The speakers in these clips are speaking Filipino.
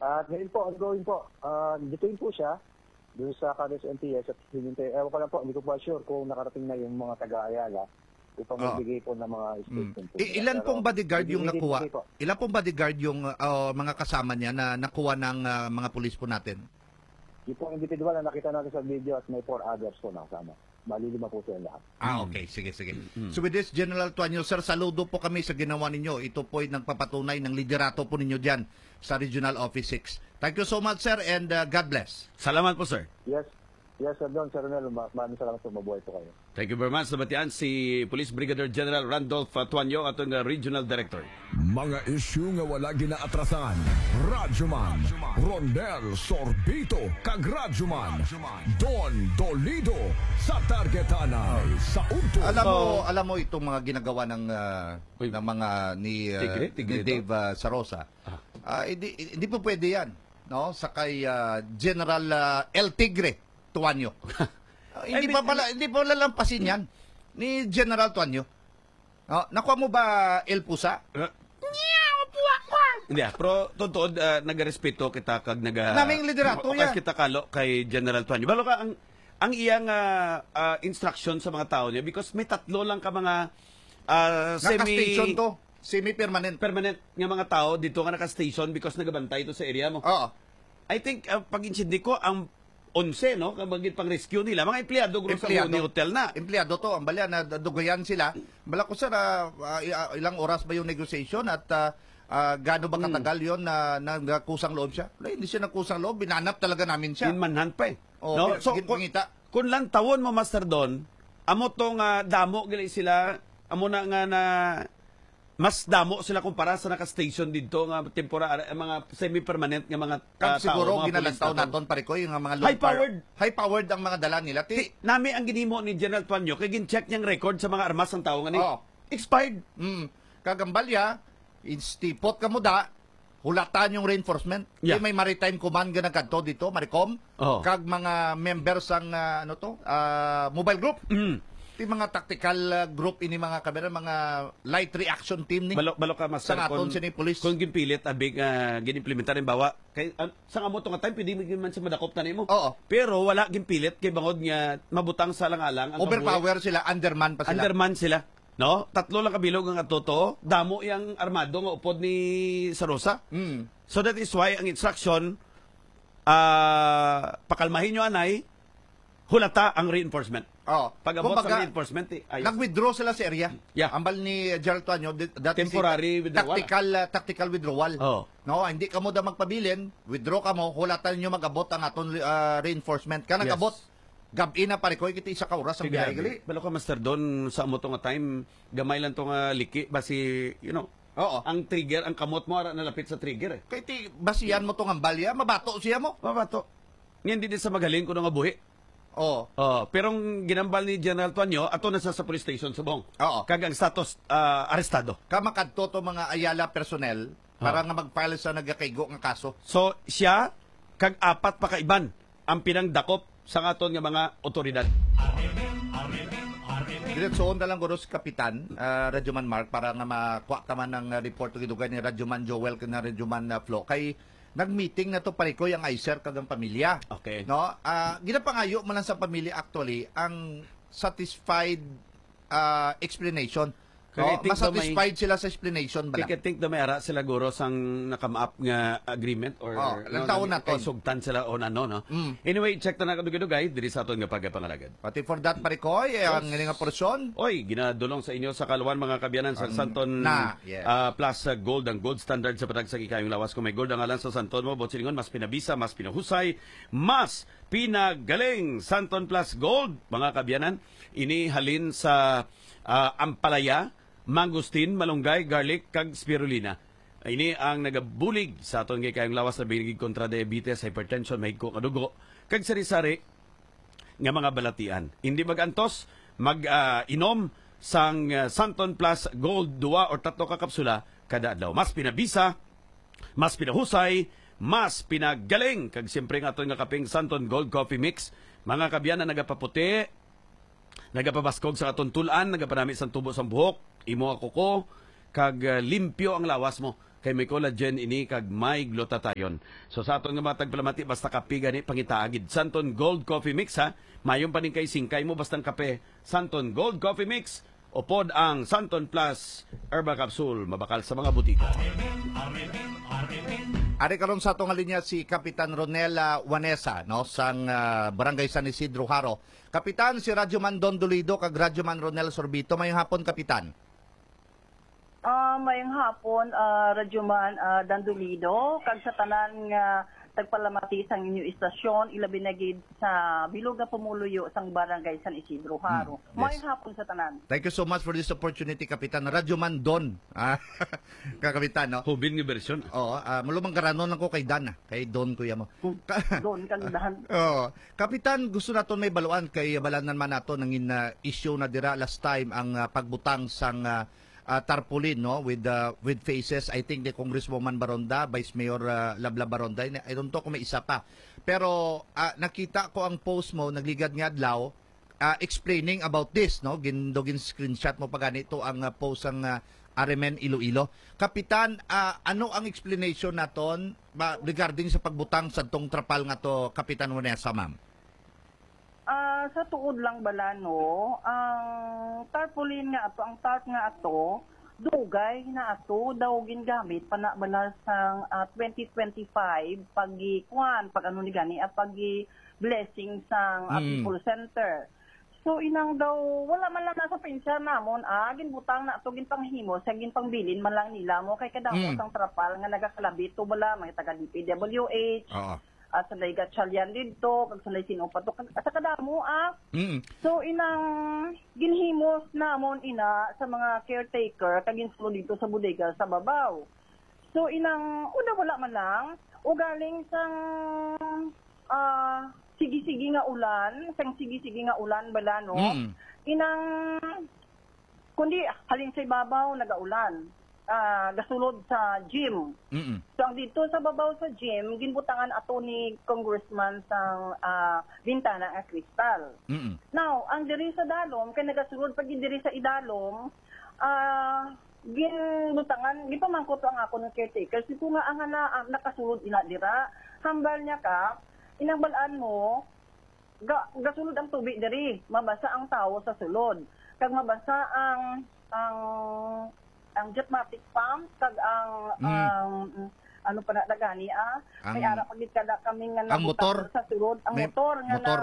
At ngayon po, ongoing po, detain po siya doon sa Cadiz NTS at hinintay. Ewan ko lang po, hindi ko pa sure kung nakarating na yung mga taga-Ayala upang magbigay po ng mga statement. Ilan pong bodyguard yung nakuha? Ilan pong bodyguard yung mga kasama niya na nakuha ng mga pulis po natin? Yung pong individual na nakita natin sa video at may 4 others po na kasama. Malilima po sila lahat. Okay. Sige. So with this, General Tuanyo, sir, saludo po kami sa ginawa ninyo. Ito po ay nagpapatunay ng liderato po ninyo dyan sa Regional Office 6. Thank you so much, sir, and God bless. Salamat po, sir. Yes, Sir Don, Sir Ronel, maraming salamat po, mabuhay po kayo. Thank you very much. Nabatian si Police Brigadier General Randolph Tuanyo, atong Regional Director. Mga isyu nga wala ginaatrasan. Radyoman, Rondel Sorbito, kag Radyoman, Don Dolido, sa targetanay, sa unto. Alam mo itong mga ginagawa ng mga ni Dave Sarosa. Hindi po pwede yan, no? Sa kay General El Tigre Tuanyo. Hindi pa lalampasin yan ni General Tuanyo. Nakuha mo ba El Pusa? Hindi, pero totoo, nagarespeto kita kag naming liderato yan. Kita kalo kay General Tuanyo. Balo ka, ang iyang instruction sa mga tao niya, because may tatlo lang ka mga naka-station to. Semi-permanent. Permanent nga mga tao dito nga naka-station because nagabantay ito sa area mo. Oo. I think, pag-insindi ko, ang 11, no? Kabagin pang rescue nila. Mga empleyado sa Uni Hotel na. Empleyado to. Ang bala na dugayan sila. Bala ko, sir, ilang oras ba yung negotiation at gaano ba katagal yun na nagkusang loob siya? Wala, hindi siya nagkusang loob. Binanap talaga namin siya. Inmanhan pa eh. No? So, kung lang tawon mo, Master Don, amo tong damo gali sila, amo na nga na mas damo sila kumpara sa naka-station dito nga temporary mga semi-permanent nga mga tao. Siguro ginalantaw naton pare ko yung mga high-powered ang mga dala nila. Nami ang ginimo ni General Tuanyo kay gin-check niyang record sa mga armas ng tao nga ni. Expired. Kagambalya, istipot ka mo da, hulatan yung reinforcement. Yeah. May maritime command nga nagkadto dito, Maricom. Kag mga members ang mobile group. Yung mga tactical group ini mga kamera, mga light reaction team ni. Balo ka Master, sa aton sini police. Kung ginpilit abig ginimplementar ang bawa kay sa amo to nga time pwede man sa madakop tani mo. Pero wala ginpilit kay bangod nga mabutang sa langalang ang overpower sila, underman pa sila. Underman sila. No? Tatlo lang kabilog ang atoto, damo yang armado nga upod ni Sarosa. So that is why ang instruction pakalmahin nyo anay, hulata ang reinforcement. Pag-abot sa reinforcement, nag-withdraw sila sa area. Ambal ni Gerald Tuanyo, temporary withdrawal. Tactical withdrawal. No, hindi ka mo da magpabilin, withdraw ka mo, hulatan nyo mag-abot ang aton reinforcement. Ka nag-abot, gabi na pare ko, kita isa ka oras ang biyahe gali. Balo ka Master Don, sa mo nga time, gamay lang to nga liki, basi, ang trigger, ang kamot mo, nalapit sa trigger. Kaya basiyan mo to nga balya, mabato siya mo. Mabato. Ngayon din sa magaling ko nga buhi. Pero ang ginambal ni General Tuanyo, ato na sa police station subong. Kag ang status arestado. Kamakadto to mga Ayala personnel para nga mag-file sa nagakaigo nga kaso. So siya kag apat pa kaiban ang pinangdakop sa aton nga mga otoridad. Diretsoon na lang guro si Kapitan Radyoman Mark para nga makuha ka man ng report gidugan ni Radyoman Joel kag na Radyoman Flo kay nag-meeting na to pare ko yung ICER kagang pamilya. Okay. No? Ginapangayo man lang sa pamilya actually ang satisfied explanation. No? Masatisfied sila sa explanation ba lang? I think na may ara sila guro sang nakamaap nga agreement or ilang taon na to. Sugtan sila on ano, no? Anyway, check na kadugay diri sa aton nga pagpangalagad. Pati for that pare ko, ang nga porsyon. Oy, ginadulong sa inyo sa Kaluan mga kabyanan sa Santon plus gold ang gold standard sa patagsag ikayong lawas. Kung may gold ang alan sa Santon mo, botsilingon, mas pinabisa, mas pinahusay, mas pinagaling. Santon plus gold, mga kabyanan, ini halin sa ampalaya, mangustin, malunggay, garlic, kag spirulina. Ini ang nagabulig sa aton kayong lawas na binigig kontra diabetes, hypertension, mahigko nga dugo, kag sari-sari nga mga balatian. Hindi magantos, mag-inom sang Santon Plus Gold 2 or 3 ka kapsula kada adlaw. Mas pinabisa, mas pinahusay, mas pinagaling. Kag siyempre nga aton nga kaping Santon Gold Coffee Mix. Mga kabyanan nagapaputi, nagapabaskog sa aton tulan, nagapanami sa tubo sa buhok, imo ako ko, kag limpyo ang lawas mo kay may collagen ini kag may glutathione. So sa aton nga matag palamati basta kape gani pangitaagid. Santon Gold Coffee Mix ha. Mayon pa ning kay singkay mo bastang kape. Santon Gold Coffee Mix o pod ang Santon Plus Herba Capsule mabakal sa mga butika. Ari karon sa atong linya si Kapitan Ronel Wanesa no sang Barangay San Isidro Haro. Kapitan si Radyoman Don Dolido kag Radyoman Ronel Sorbito. Mayong hapon, Kapitan. Mayong hapon, Radyoman Dandolido, kag sa tanan nga tagpalamati sang inyo istasyon, ilabi na gid sa bilog nga pumuluyo sang Barangay San Isidro Haro. Yes. Mayong hapon sa tanan. Thank you so much for this opportunity, Kapitan. Radyoman Don. Kapitan, no? Hubin nga version. Oo, malumang karanon lang ko kay Dan. Kay Don kuya mo. Doon kandahan. Oo. Kapitan, gusto naton may baluan kay balanan man nato nangin issue na dira last time ang pagbutang sang tarpaulin no with faces. I think the Congresswoman Baronda, Vice Mayor Labla Baronda, I don't know kung may isa pa, pero nakita ko ang post mo nagligad nga adlaw explaining about this no gindogin screenshot mo pa ganito ang post ang Aremen Iloilo. Kapitan, ano ang explanation naton regarding sa pagbutang sa tong trapal nga to, Kapitan Wanesa, ma'am? Sa tuod lang bala no, ang tarpaulin nga ato, ang tarp nga ato, dugay na ato daw gingamit pana bala sang 2025 pag-ikuan, pag ano ni gani, pag blessing sang People Center. So inang daw wala man lang nasa pensya namon ginbutang na ato ginpanghimo sa ginpangbilin man lang nila mo kay kadamo sang trapal nga nagakalabit to bala mga taga DPWH. At sa Liga Chalyan dito, kag sa Sinopato, at sa kadamo So inang ginhimos namon ina sa mga caretaker kag insulo dito sa bodega sa babaw. So inang wala man lang o galing sang sige-sige nga ulan bala no. Inang kundi halin sa ibabaw nagaulan. Gasulod sa gym. So ang dito sa babaw sa gym, ginbutangan ato ni Congressman sang bintana nga kristal. Now, ang diri sa dalom, kay nagasulod pag diri sa idalom, ginbutangan, gipamangkot ang ako ng caretaker. Kasi kung nga ang nakasulod ina dira, hambal niya ka, inangbalaan mo, gasulod ang tubig diri, mabasa ang tao sa sulod. Kag mabasa ang jetmatic pump kag ang ano pa na dagani may ara pagit kada kami nga ang motor sa sulod ang motor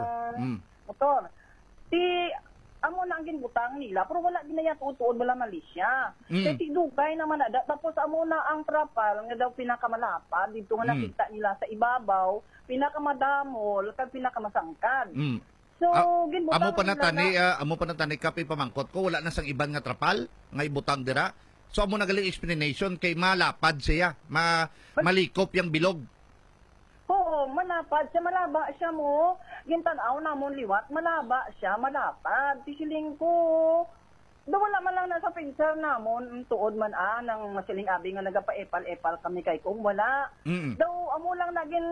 motor ti amo na ang ginbutang nila pero wala ginaya tuod wala Malaysia kay dugay naman na tapos amo na ang trapal nga daw pinakamalapad dito nga nakita nila sa ibabaw pinakamadamol kag pinakamasangkad. So, amo pa natani kape pamangkot ko wala na sang iban nga trapal nga ibutang dira. So amo nagaling explanation kay malapad siya, malikop yang bilog. Oo, malapad siya, malaba siya mo. Gintanaw namon liwat, malaba siya, malapad. Tisiling ko. Wala man lang nasa pincer namon tuod man nang masiling abi nga nagapa-epal-epal kami kay kung wala. Daw amo lang nagin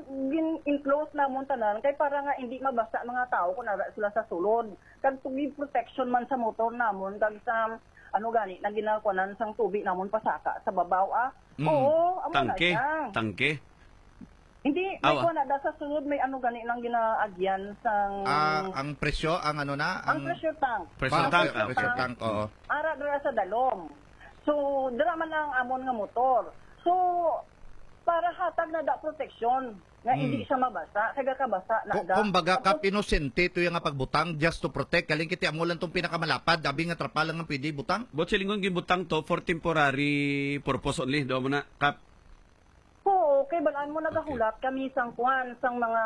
enclose namon tanan kay para nga hindi mabasa mga tao kun ara sila sa sulod. Kag to give protection man sa motor namon kag sa ano gani na ginakanan sang tubig namon pasaka sa babaw Oo, amo tangke, na siya. Tangke. Hindi, may ko na sa sunod may ano gani nang ginaagyan sang ang presyo ang ano na ang pressure tank. Pressure tank, pressure tank, oo. Ara dira sa dalom. So, dira man ang amon nga motor. So, para hatag na da protection nga hindi siya mabasa, kaya kabasa na da. Kumbaga ka pinosente to yung nga pagbutang just to protect. Kaling kiti amo lang tong pinakamalapad, abi nga trapal lang ang pwede butang. Botsilingon gibutang to for temporary purpose only, do mo na kap. Oo, kay balaan mo nagahulat kami sang kuan sang mga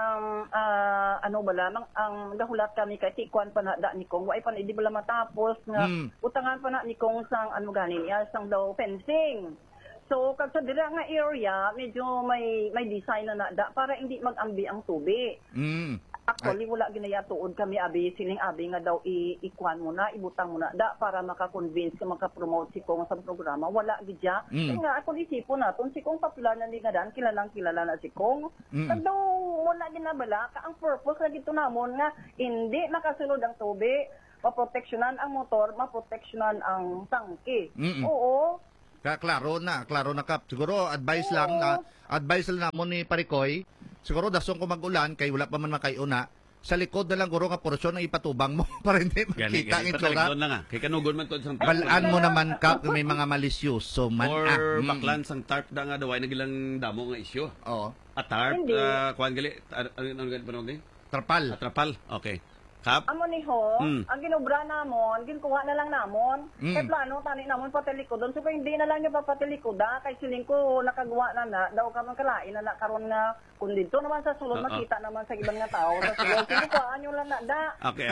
ano bala ang gahulat kami kay tikwan pa na da ni Kong way pa na di bala matapos nga utangan pa na ni Kong sang ano gani sang daw fencing. So kag sa dira nga area medyo may design na da para hindi mag-ambi ang tubig. Actually wala ginaya tuod kami abi siling abi nga daw ikuan mo na ibutang mo na da para maka-convince ka maka-promote si Kong sa programa wala gidya. Nga ako isipon naton si Kong popular na ni nga dan kilalang kilala na si Kong. Kag daw wala ginabala ka ang purpose na gito namon nga hindi makasulod ang tubig maproteksyonan ang motor, maproteksyonan ang tangke. Mm-mm. Oo. Klaro na Kap. Siguro advice lang namo ni Parikoy. Siguro dasong ko mag-ulan kay wala pa man makayuna. Sa likod na lang guro nga porsyon ang ipatubang mo para hindi makita ang itsura. Kay kanugon man to sa Balaan mo naman Kap may mga malisyoso man. Or baklan sang tarp da nga daway nagilang damo nga isyu. Oo. A tarp, Hindi. kuan gali, ano gali pa gali? Trapal. Trapal. Okay. Kap? Amo ni ho, ang ginobra namon, ginkuha na lang namon. Kay plano tani namon patilikodon. So kung hindi na lang niya papatilikoda, kay siling ko nakagawa na daw ka man kalain na karon nga kun dito naman sa sulod makita naman sa ibang nga tao sa sulod. Sige ko anyo lang na da. Okay.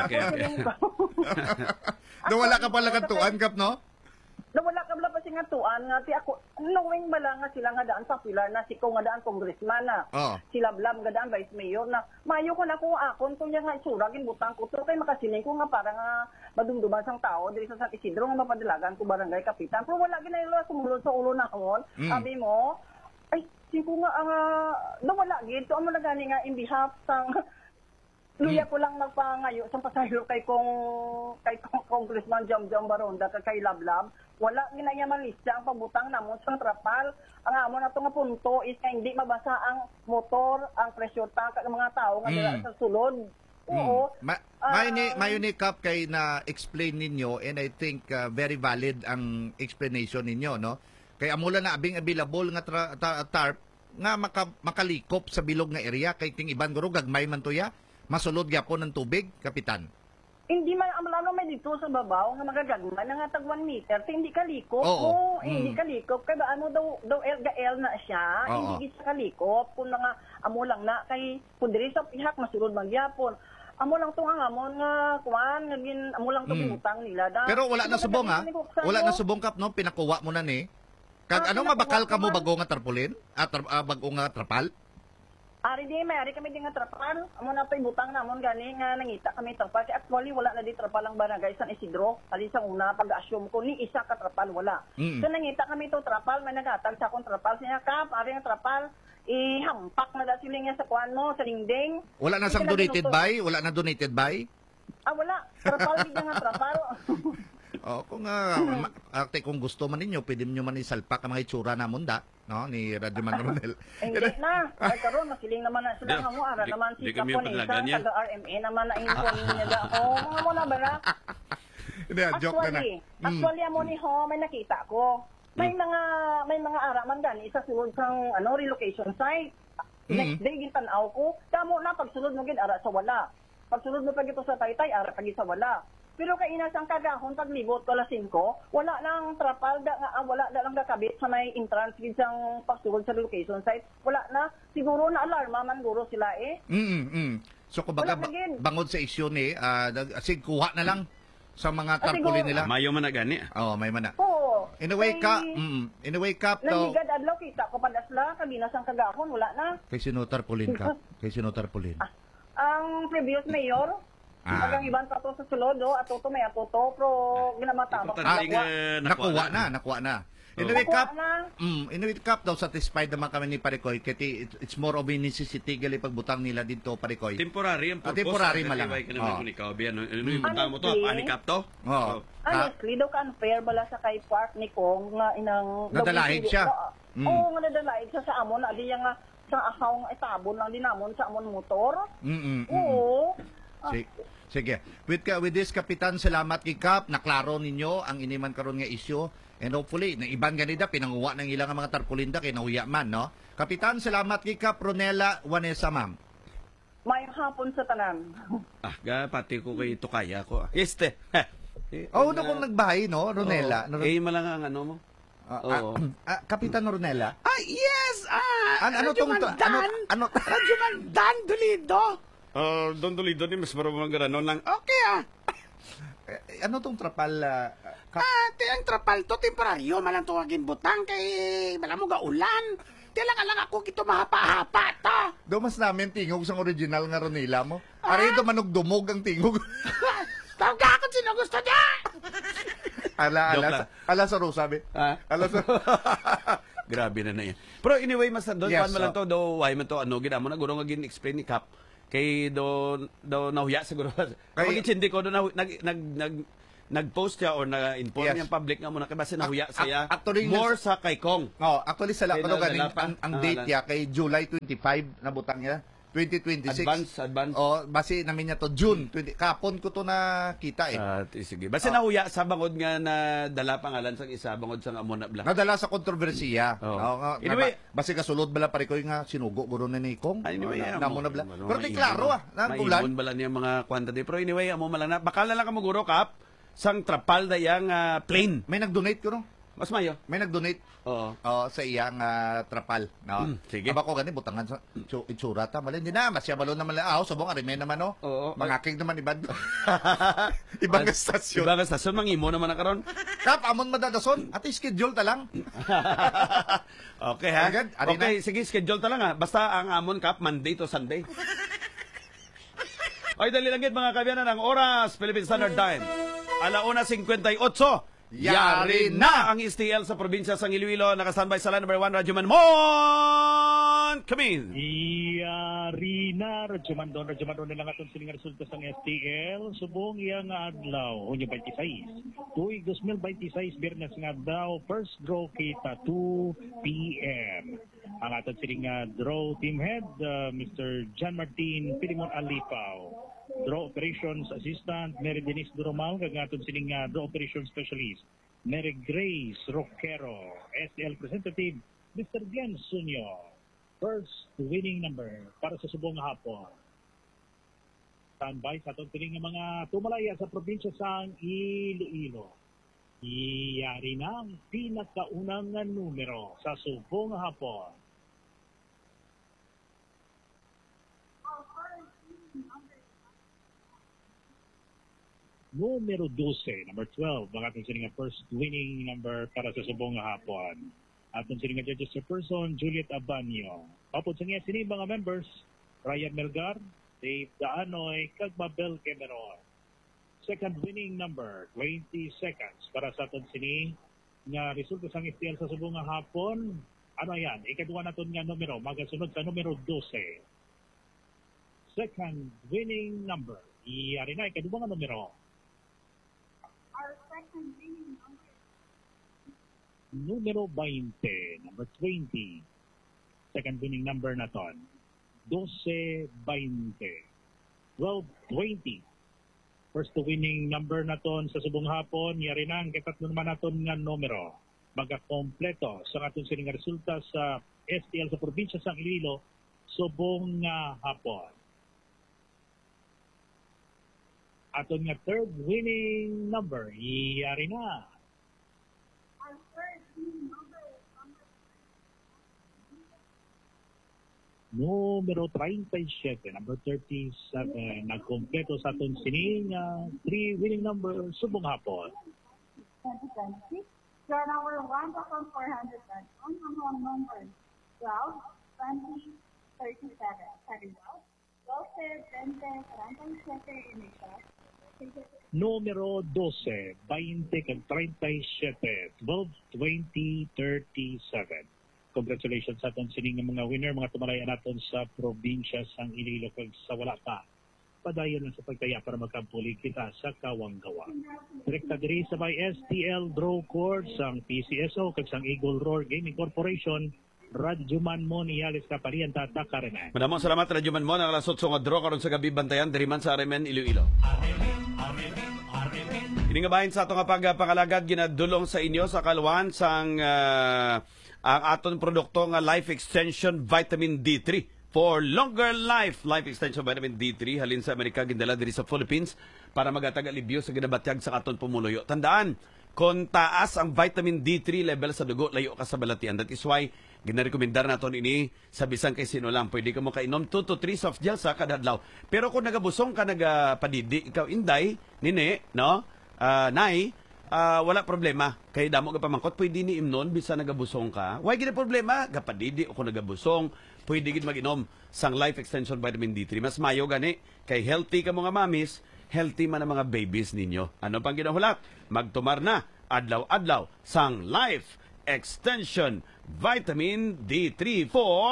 Do wala ka pala kantuan Kap no? Wala ka bala pa si nga tuan nga ti ako knowing bala nga sila nga daan popular na si ko nga daan congressman na. Sila blam nga daan vice mayor na. Mayo ko na ko akon kung nga itsura ginbutang ko to kay makasiling ko nga para nga madumduman sang tao diri sa San Isidro nga mapadalagan ko barangay kapitan. Pero wala ginaylo sumulod sa ulo na kon. Sabi mo, ay singko nga nawala gid to amo na gani nga in behalf sang luya ko lang magpangayo sa pasahero kay Congressman Jam Baronda kay Lablab. Wala ginayaman lista ang pagbutang namon sa trapal. Ang amon na nga punto is na hindi mabasa ang motor, ang pressure tank ng mga tao nga dira sa sulod. Oo. Mayo ni Kap kay na explain ninyo and I think very valid ang explanation ninyo no. Kay amula na abing available nga tarp nga makalikop sa bilog nga area kay ting iban guro gagmay man to ya. Masulod gyapon ng tubig, Kapitan. Hindi man amalano may dito sa babaw nga magagagman nga tag 1 meter, hindi kalikop. Hindi kalikop kay ano daw el na siya, hindi siya kalikop kun nga amo lang na kay kun diri sa pihak masulod magyapon. Amo lang to nga amon nga kuan nga gin amo lang to butang nila da. Pero wala na subong ha. Wala na subong Kap no, pinakuha mo na ni. Kag ano mabakal ka mo bago nga tarpaulin? Bago nga trapal? Ari di may kami di nga trapal. Amo na pay butang namon gani nga nangita kami trapal. Kaya actually wala na di trapal ang barangay San Isidro. Ali sa una pag-assume ko ni isa ka trapal wala. So nangita kami to trapal may nagatag sa akong trapal siya Kap, ari nga trapal ihampak na da sila niya sa kuan mo sa dingding. Wala na sang donated by? Wala na donated by? Wala. Trapal di nga trapal. Kung kung gusto man ninyo, pwede niyo man isalpak ang mga itsura namon da, no, ni Radyoman Ronel. Hindi na. Ay karon masiling naman na sila nga mo ara naman si Kaponesa taga RMA naman na info niya da. Mga mo na bala. Joke na. Actually amo ni ho may nakita ko. May mga ara man gani isa sulod sang relocation site. Next day gintanaw ko, damo na pagsulod mo gid ara sa wala. Pagsulod mo pag ito sa Taytay ara pag sa wala. Pero kay inasang kagahon paglibot ko alas 5, wala lang trapal wala lang nakabit sa may entrance gid sang pagsulod sa location site. Wala na siguro na alarma man guro sila So kumbaga bangod sa isyu ni sig kuha na lang sa mga tarpaulin nila. Mayo man na gani. May man na. In a way Kap to. Nangigad adlaw kita ko padasla kabinasang kagahon wala na. Kay sino tarpaulin Kap? Kay sino tarpaulin? Ang previous mayor Agang iban pa to sa sulod, ato to may ato to, pero ginamatamak. Nakuha na. Inuit Cup daw satisfied naman kami ni Parikoy kasi it's more of a necessity gali pagbutang nila dito Parikoy. Temporary ang purpose. Temporary man lang. Ano yung butang mo to? Panikap to? Honestly, daw ka unfair bala sa kay Park ni Kong nga inang... Nadalahig siya. Oo, nga nadalahig siya sa amon. Adi nga sa ahaw nga itabon lang din amon sa amon motor. Oo. Sige. With this, Kapitan, salamat kay Kap. Naklaro ninyo ang iniman karon nga isyu. And hopefully, na iban ganida, pinanguwa ng ilang mga tarpulinda kay nahuya man, no? Kapitan, salamat kay Kap Ronela Wanesa, ma'am. Mayang hapon sa tanan. Pati ko kay Tukaya ko. Este. Doon kung nagbahay, no, Ronela? Malang ang ano mo? Kapitan Ronela? Yes! Ano tong... Radyoman Dan Dolido! Don Dolido ni mas marunong gano'n lang. Okay ano tong trapal? Ang trapal to, temporaryo, malang tuwagin butang kay malang mo ga ulan. Lang ako kito mahapa-hapa to. Do mas namin tingog sa original nga Ronela mo. Ari ito manugdumog ang tingog. Tawag ka kung sino gusto niya. Ala sa Rosa, sabi. Ala sa... Grabe na yan. Pero anyway, mas doon, paano man lang to, daw, why man to, ginamo na, guro nga gin-explain ni Kap, Kay do nahuya siguro. Kay hindi ko do nag-post siya or na-inform yung public nga muna kay base nahuya siya. More sa kay Kong. Actually sa lakano ganing ang date niya kay July 25 na butang niya. 2026. Advance. Base namin niya to June 20. Kapon ko to nakita sige. Base nahuya sa bangod nga na dala pangalan sang isa bangod sang Amona Black. Nadala sa kontrobersiya. Anyway, base kasulod bala pare ko nga sinugo guro na ni Kong. Anyway, Amona Black. Pero di klaro ulan. Maimon bala niya mga quantity. Pero anyway, amo malang na bakal na lang ka maguro kap sang trapal dayang plane. May nag-donate ko no. Mas mayo. May nag-donate sa iyang trapal. No? Sige. Aba ko gani butangan sa itsura ta. Malin din na. Masya balon naman. Subong arime naman no. Mangakig naman ibad. Ibang estasyon. Ibang estasyon. Mangimo naman na karon. Kap, amon madadason. At schedule ta lang. Okay ha. Okay, sige, schedule ta lang ha. Basta ang amon kap, Monday to Sunday. Okay, dali lang mga kabiyanan ang oras. Philippine Standard Time. 1:58. Yari na ang STL sa probinsya sa Iloilo. Nakastandby sa line number 1, Radyoman Mon! Come in! Yari na, Radyoman Don nilang atong siling resulta sa STL. Subong iyang adlaw, Hunyo 26. Tuig 2026, Biyernes nga daw, first draw kita 2 p.m. Ang atong siling draw team head, Mr. John Martin Pilimon Alipaw. Draw Operations Assistant, Mary Denise Duromal, kagatod sining Draw Operations Specialist, Mary Grace Roquero, SL Representative, Mr. Glenn Sunyo. First winning number para sa subong hapon. Standby sa itong sining mga tumalaya sa probinsya sa Iloilo. Iyari na ang pinakaunang numero sa subong hapon. Numero 12, number 12, ang ating sining first winning number para sa subong hapon. Ating sining registered person, Juliet Abanyo. Kapod sa niya sining mga members, Ryan Melgar, Dave Daanoy, kag Mabel Cameron. Second winning number, 20 seconds para sa ating sining nga resulta sa STL sa subong hapon. Ano yan? Ikaduwa natin nga numero, magasunod sa numero 12. Second winning number, iyari na ikaduwa nga numero. Numero 20, number 20. Second winning number na ton. 12-20. 12-20. First winning number na ton sa subong hapon. Yari na ang katatlo naman na ton nga numero. Magakompleto sa atong sining resulta sa STL sa probinsya sa Iloilo subong hapon. Aton nga third winning number, iyari na. Our third winning number, numero 37, number 37, nagkompleto sa aton sining 3 winning number subong hapon. 2026, draw number 1,400 on number 12, 20, 37. Sabi daw, 12, 20, 47, initial. Numero 12, 20 kag 37, 12, 20, 37. Congratulations sa aton sining mga winner, mga tumalaya naton sa probinsya sang Iloilo kag sa wala pa. Padayon lang sa pagtaya para magkampuli kita sa Kawanggawa. Direkta diri sa by STL Draw Court sang PCSO kag sang Eagle Roar Gaming Corporation. Radyoman Mon Iales Kaparian Tata Karenan. Madamong salamat Radyoman Mon ang lasot nga draw karon sa gabi bantayan diri man sa Aremen Iloilo. Ini nga bahin sa ato nga pagpangalagad ginadulong sa inyo sa kalwan sang ang aton produkto nga Life Extension Vitamin D3 for longer life. Life Extension Vitamin D3 halin sa Amerika gindala diri sa Philippines para magatag alibyo sa ginabatyag sa aton pumuluyo. Tandaan, kung taas ang vitamin D3 level sa dugo, layo ka sa balatian. That is why ginarekomendar naton ini sa bisan kay sino lang. Pwede ka mo kainom 2 to 3 soft gel sa kada adlaw. Pero kung nagabusong ka nagapadidi, ikaw inday, nini, no? Nay, wala problema. Kay damo ka pamangkot, pwede ni imnon bisa nagabusong ka. Why gina problema? Gapadidi o kung nagabusong, pwede gid mag-inom sang Life Extension Vitamin D3. Mas mayo gani kay healthy ka mga mamis, healthy man ang mga babies ninyo. Ano pang ginahulat? Magtumar na adlaw-adlaw sang Life Extension Vitamin D3 for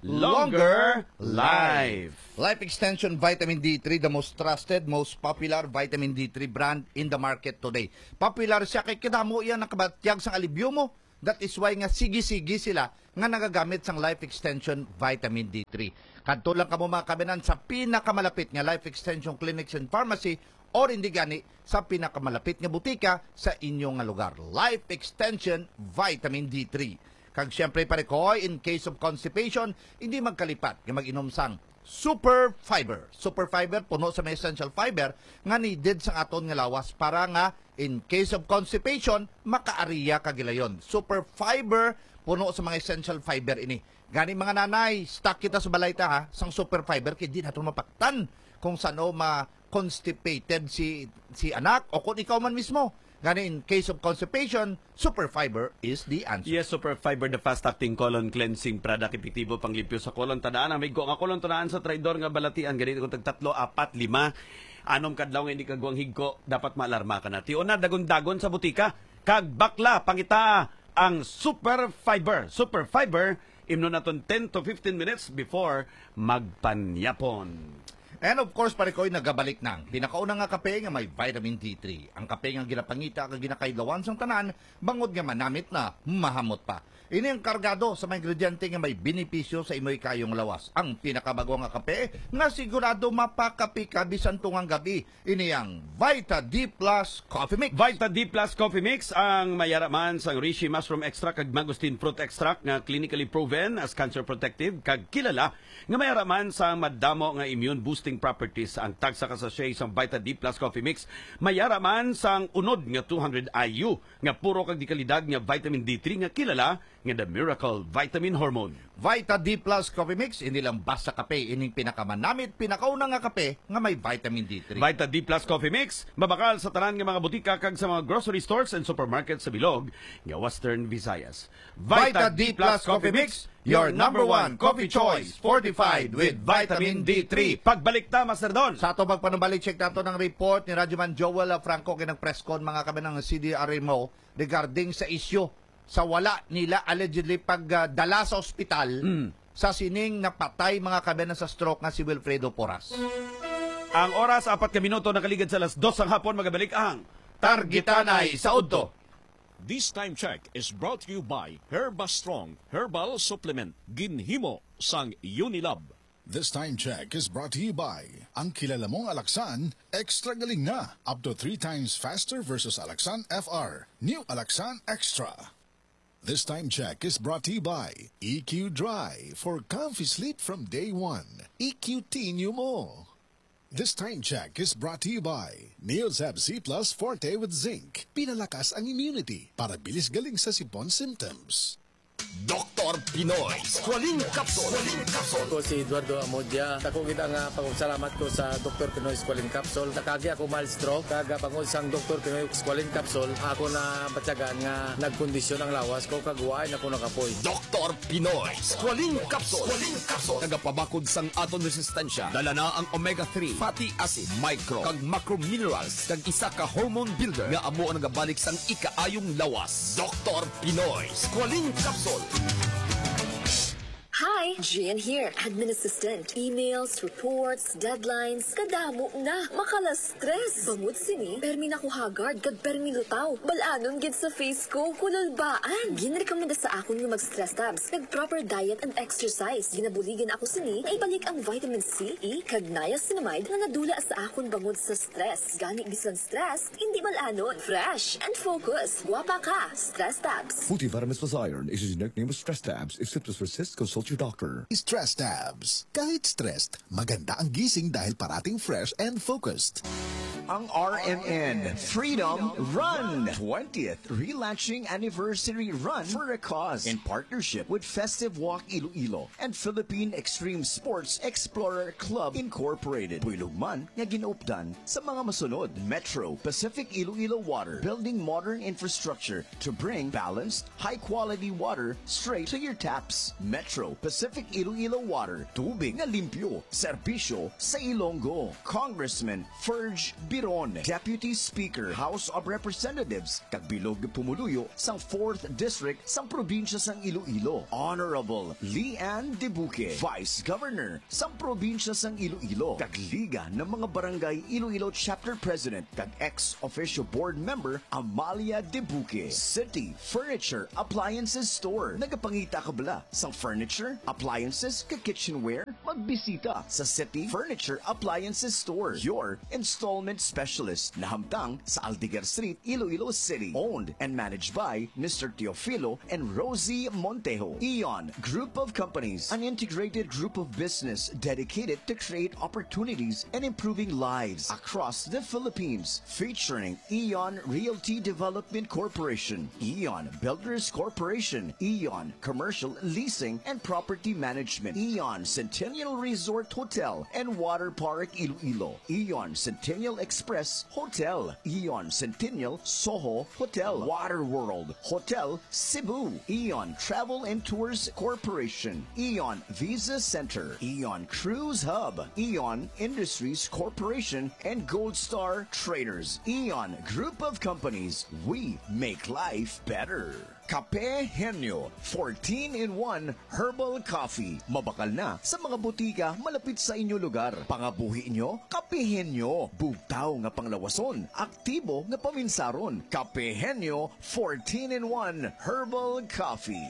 longer life. Life Extension Vitamin D3, the most trusted, most popular vitamin D3 brand in the market today. Popular siya kay kadamo yan nakabatyag sang alibyo mo. That is why nga sigi-sigi sila nga nagagamit sang Life Extension Vitamin D3. Kadto lang kamo mga kabanan sa pinakamalapit nga Life Extension Clinics and Pharmacy or hindi gani sa pinakamalapit nga butika sa inyong nga lugar. Life Extension Vitamin D3. Kag siyempre pare ko, in case of constipation, hindi magkalipat nga mag-inom sang Super Fiber. Super Fiber, puno sa may essential fiber nga needed sa aton nga lawas para nga in case of constipation, makaariya kagilayon. Super Fiber, puno sa mga essential fiber ini. Gani mga nanay, stock kita sa balay ta ha, sang Super Fiber, kaya di nato mapaktan kung saan ma-constipated si anak o kung ikaw man mismo. Gani in case of constipation, Super Fiber is the answer. Yes, Super Fiber, the fast-acting colon cleansing product, epektibo panglimpyo sa colon. Tadaan, ang may nga colon tunaan sa traidor nga balatian. Ganito kung tag 3, 4, 5, anom kadlaw nga hindi kagwang higko, dapat maalarma ka na. Tiuna, dagon-dagon sa butika, kag bakla, pangita ang Super Fiber. Super Fiber, imno naton 10 to 15 minutes before magpanyapon. And of course, pare ko'y nagabalik nang pinakaunang nga kape nga may vitamin D3. Ang kape nga ginapangita kag ginakailawan sang tanan, bangod nga manamit na mahamot pa. Ini ang kargado sa mga ingrediente nga may benepisyo sa imoy kayong lawas. Ang pinakabago nga kape nga sigurado mapakapi ka bisan tungang gabi. Ini ang Vita D Plus Coffee Mix. Vita D Plus Coffee Mix ang mayaraman sa reishi mushroom extract kag mangosteen fruit extract nga clinically proven as cancer protective kag kilala nga mayaraman sa madamo nga immune boosting properties. Ang tagsa ka sa sachet sa Vita D Plus Coffee Mix mayaraman sang unod nga 200 IU nga puro kag dikalidad nga vitamin D3 nga kilala nga the miracle vitamin hormone. Vita D Plus Coffee Mix, hindi lang basta kape, ining pinakamanamit, pinakauna nga kape nga may vitamin D3. Vita D Plus Coffee Mix, mabakal sa tanan nga mga butika kag sa mga grocery stores and supermarkets sa bilog nga Western Visayas. Vita D Plus Coffee Mix, your number one coffee choice, fortified with vitamin D3. Pagbalik ta, Master Don. Sa ato pagpanubalik, check nato ng report ni Radyoman Joel Franco kinang press con mga kami ng CDRMO regarding sa issue sa wala nila allegedly pagdala sa ospital sa sining napatay mga kabanan sa stroke nga si Wilfredo Porras. Ang oras 4 ka minuto nakaligid sa alas 2 ang hapon, magabalik ang Targetanay sa Udto. This time check is brought to you by Herba Strong Herbal Supplement ginhimo sang Unilab. This time check is brought to you by ang kilala mong Alaxan, extra galing na, up to 3 times faster versus Alaxan FR. New Alaxan Extra. This time check is brought to you by EQ Dry for comfy sleep from day 1. EQT nyo mo. This time check is brought to you by Neozab C Plus Forte with Zinc. Pinalakas ang immunity para bilis galing sa sipon symptoms. Dr. Pinoy Squalene Capsule. Ako si Eduardo Amodia. Ako kita nga pagsalamat ko sa Dr. Pinoy Squalene Capsule. Nakagi ako mild stroke. Kaga pangod sang Dr. Pinoy Squalene Capsule. Ako na batyagan nga nagkondisyon ang lawas ko. Kaguwain ako nakapoy. Dr. Pinoy Squalene Capsule. Nagapabakod sang aton resistensya. Dala na ang omega-3, fatty acid, micro, kag macro minerals, kag isa ka hormone builder nga amo ang nagabalik sang ikaayong lawas. Dr. Pinoy Squalene Capsule. Hi, Jen here, admin assistant. Emails, reports, deadlines, kadamo na. Makala-stress. Bangod sini, permi na ko hagard, kag permi lutaw. Balanon gid sa face ko, kululbaan. Ginrekomenda sa akon nga mag-stress tabs, kag proper diet and exercise. Ginabuligan ako sini, na ibalik ang vitamin C, E, kag niacinamide na nadula sa akon bangod sa stress. Gani bisan stress, hindi balanon. Fresh and focus. Guwapa ka, stress tabs. Multivitamins plus iron is a generic name of stress tabs. If symptoms persist, consult your doctor. Stress Tabs. Kahit stressed, maganda ang gising dahil parating fresh and focused. Ang RMN Freedom Run 20th Relaxing Anniversary Run for a Cause in partnership with Festive Walk Iloilo and Philippine Extreme Sports Explorer Club Incorporated. Puilugman nga ginuupdan sa mga masunod: Metro Pacific Iloilo Water, building modern infrastructure to bring balanced, high-quality water straight to your taps. Metro Pacific Pacific Iloilo Water, tubig na limpyo, serbisyo sa Ilonggo. Congressman Ferge Biron, Deputy Speaker, House of Representatives, kagbilog pumuluyo sa 4th District sa probinsya sang Iloilo. Honorable Leanne Debuque, Vice Governor sa probinsya sang Iloilo, kagliga ng mga barangay Iloilo Chapter President, kag ex-official board member Amalia Debuque. City Furniture Appliances Store, nagapangita ka bala sa furniture, appliances, kitchenware, magbisita sa City Furniture Appliances Store, your installment specialist na hamtang sa Aldigar Street, Iloilo City. Owned and managed by Mr. Teofilo and Rosie Montejo. Eon Group of Companies, an integrated group of business dedicated to create opportunities and improving lives across the Philippines, featuring Eon Realty Development Corporation, Eon Builders Corporation, Eon Commercial Leasing and Property Management, Eon Centennial Resort Hotel and Water Park Iloilo, Eon Centennial Express Hotel, Eon Centennial Soho Hotel, Water World Hotel Cebu, Eon Travel and Tours Corporation, Eon Visa Center, Eon Cruise Hub, Eon Industries Corporation, and Gold Star Traders. Eon Group of Companies, we make life better. Kape Henyo, 14-in-1 herbal coffee. Mabakal na sa mga butika malapit sa inyo lugar. Pangabuhi nyo, Kape Henyo. Bugtaw nga panglawason, aktibo nga paminsaron. Kape Henyo, 14-in-1 herbal coffee.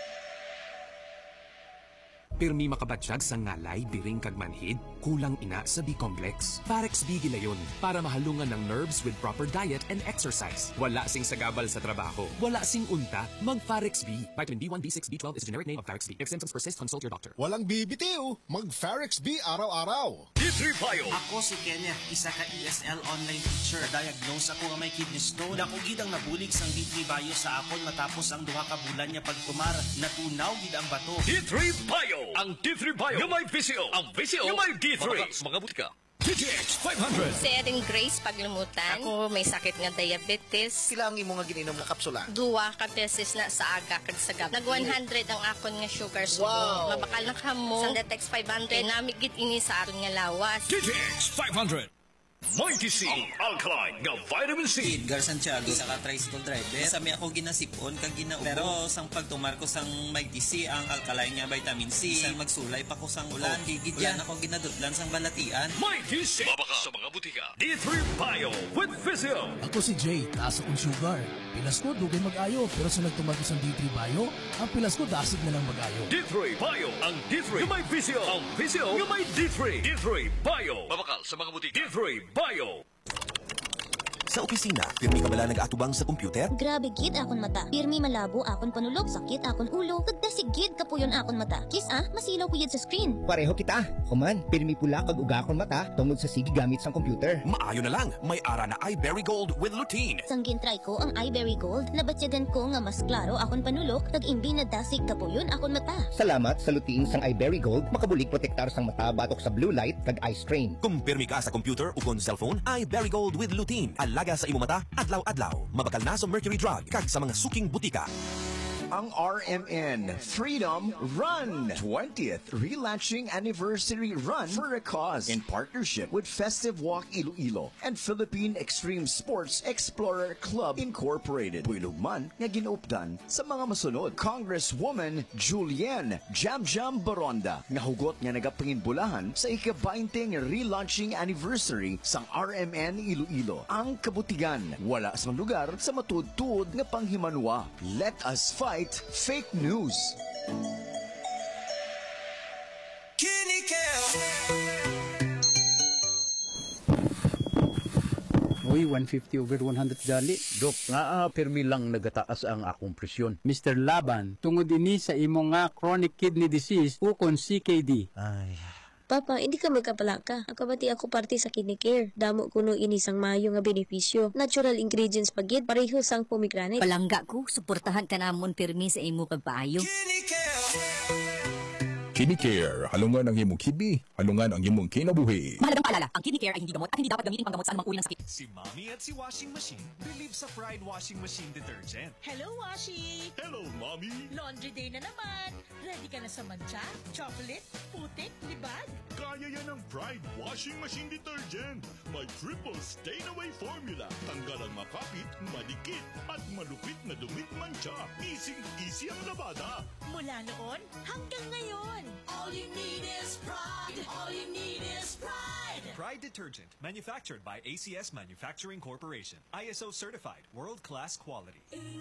Pirmi makabatsyag sa ngalay, biring kag manhid, kulang ina sa B-complex. Parex B gilayon para mahalungan ng nerves with proper diet and exercise. Wala sing sagabal sa trabaho. Wala sing unta, mag-Parex B. Vitamin B1, B6, B12 is a generic name of Parex B. If symptoms persist, consult your doctor. Walang bibitiw, mag-Farex B araw-araw. D3 Bio. Ako si Kenya, isa ka ESL online teacher. Diagnose ako nga may kidney stone. Dako gid ang nabulig sang D3 Bio sa akon matapos ang duha ka bulan niya pagkumar. Natunaw gid ang bato. D3 Bio. Ang D3 Bio nga may VCO. Ang VCO nga may D3. Mga butika. DTX 500. Si Erin Grace paglumutan. Ako may sakit nga diabetes. Kailangan mo nga gininom nga kapsula. Duwa ka tesis na sa aga kag sagab. Nag 100 ang akon nga sugar so mabakal na kamo. Sa DTX 500 namig gid ini sa aron nga lawas. DTX 500. Mighty C, ang alkaline nga vitamin C. Edgar Santiago, isa ka tricycle driver. Sami ako ginasipon kag ginaubo. Pero sang pagtumar ko sang Mighty C, ang alkaline nga vitamin C, sang magsulay pa ko sang ulan. Ulan ako ginadutlan sang balatian. Mighty C, mabaka sa mga butika. D3 Bio with Physio. Ako si Jay, taas akong sugar. Pilas ko, dugay mag-ayo. Pero sa nagtumar ko sang D3 Bio, ang pilas ko dasig na lang mag-ayo. D3 Bio, ang D3 nga may Physio. Ang Physio nga may D3. D3 Bio. Mabakal sa mga butika. D3 Bio. Sa opisina, pirmi ka bala nag-atubang sa computer? Grabe gid akon mata. Pirmi malabo akon panulog, sakit akon ulo, kagdasigid kapuyon akon mata. Kis masilaw ko yun sa screen. Pareho kita. Kuman, pirmi pula kag uga akon mata tungod sa sige gamit sang computer. Maayo na lang, may ara na iBerry Gold with lutein. Sanggin try ko ang iBerry Gold, nabatyagan ko nga mas klaro akon panulog, kag imbi na dasig kapuyon akon mata. Salamat sa lutein sang iBerry Gold, makabulig protektar sang mata batok sa blue light kag eye strain. Kung pirmi ka sa computer o kon cellphone, iBerry Gold with lutein. Alaga sa imong mata, adlaw-adlaw. Mabakal na sa mercury drug kag sa mga suking butika. Ang RMN Freedom Run 20th Relaunching Anniversary Run for a Cause in partnership with Festive Walk Iloilo and Philippine Extreme Sports Explorer Club Incorporated. Puilugman nga ginuupdan sa mga masunod. Congresswoman Julienne Jamjam Baronda nga hugot nga nagapanginbulahan sa ika-20 relaunching anniversary sang RMN Iloilo. Ang kabutigan wala sa lugar sa matud-tuod nga panghimanwa. Let us fight fake news. Uy, 150 over 100 dali. Dok, nga permi lang nagataas ang akong presyon. Mr. Laban, tungod ini sa imo nga chronic kidney disease ukon CKD. Ay. Papa, hindi ka magkapalaka. Akabati ako parte sa kidney care. Damo kuno inisang maayo nga benepisyo. Natural ingredients pagid, pareho sang pomegranate. Palangga ko, suportahan ka namon pirmi sa imo pagpaayo. Kidney Care, halungan ang imong kidney, halungan ang imong kinabuhi. Mahalagang Paalala, ang kidney care ay hindi gamot at hindi dapat gamitin panggamot sa anumang uri ng sakit. Si Mommy at si Washing Machine believe sa Pride Washing Machine Detergent. Hello, Washi! Hello, Mommy! Laundry day na naman! Ready ka na sa mancha, chocolate, putik, libag? Kaya yan ang Pride Washing Machine Detergent. May triple stain-away formula. Tanggal ang makapit, madikit, at malupit na dumit mancha. Easy ang labada. Mula noon hanggang ngayon. All you need is pride. All you need is pride. Pride Detergent, manufactured by ACS Manufacturing Corporation. ISO certified, world-class quality.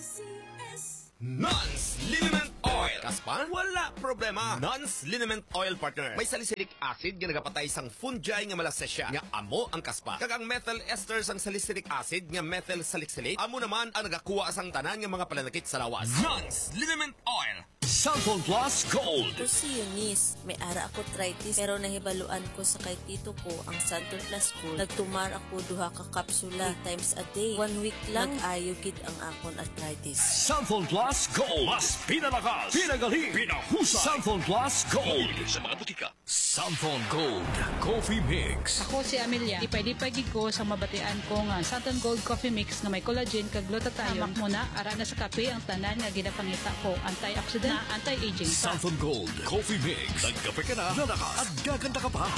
ACS. Nons Liniment Oil. Kaspa? Wala problema. Nons Liniment Oil, partner. May salicylic acid nga nagapatay sang fungi nga malasesya nga amo ang kaspa. Kag ang methyl ester sang salicylic acid nga methyl salicylate amo naman ang nagakuha sang tanan nga mga pananakit sa lawas. Nons Liniment Oil. Santon Plus Gold. Ito si Eunice. May ara ako arthritis pero nahibaluan ko sa kay tito ko ang Santon Plus Gold. Nagtumar ako duha ka kapsula 3 times a day. 1 week lang ayugid ang akon arthritis. Santon Plus Gold. Mas pinalakas, pinagaling, pinahusay. Santon Plus Gold. Sa mga butika. Santon Gold Coffee Mix. Ako si Amelia. Ipay-dipay ko sa mabatian ko nga Santon Gold Coffee Mix nga may collagen kag glutathione. Hamak mo na ara na sa kape ang tanan nga ginapangita ko. Antioxidant na anti-aging. Santon Gold Coffee Mix. Nagkape ka na, lalakas at gaganda ka pa.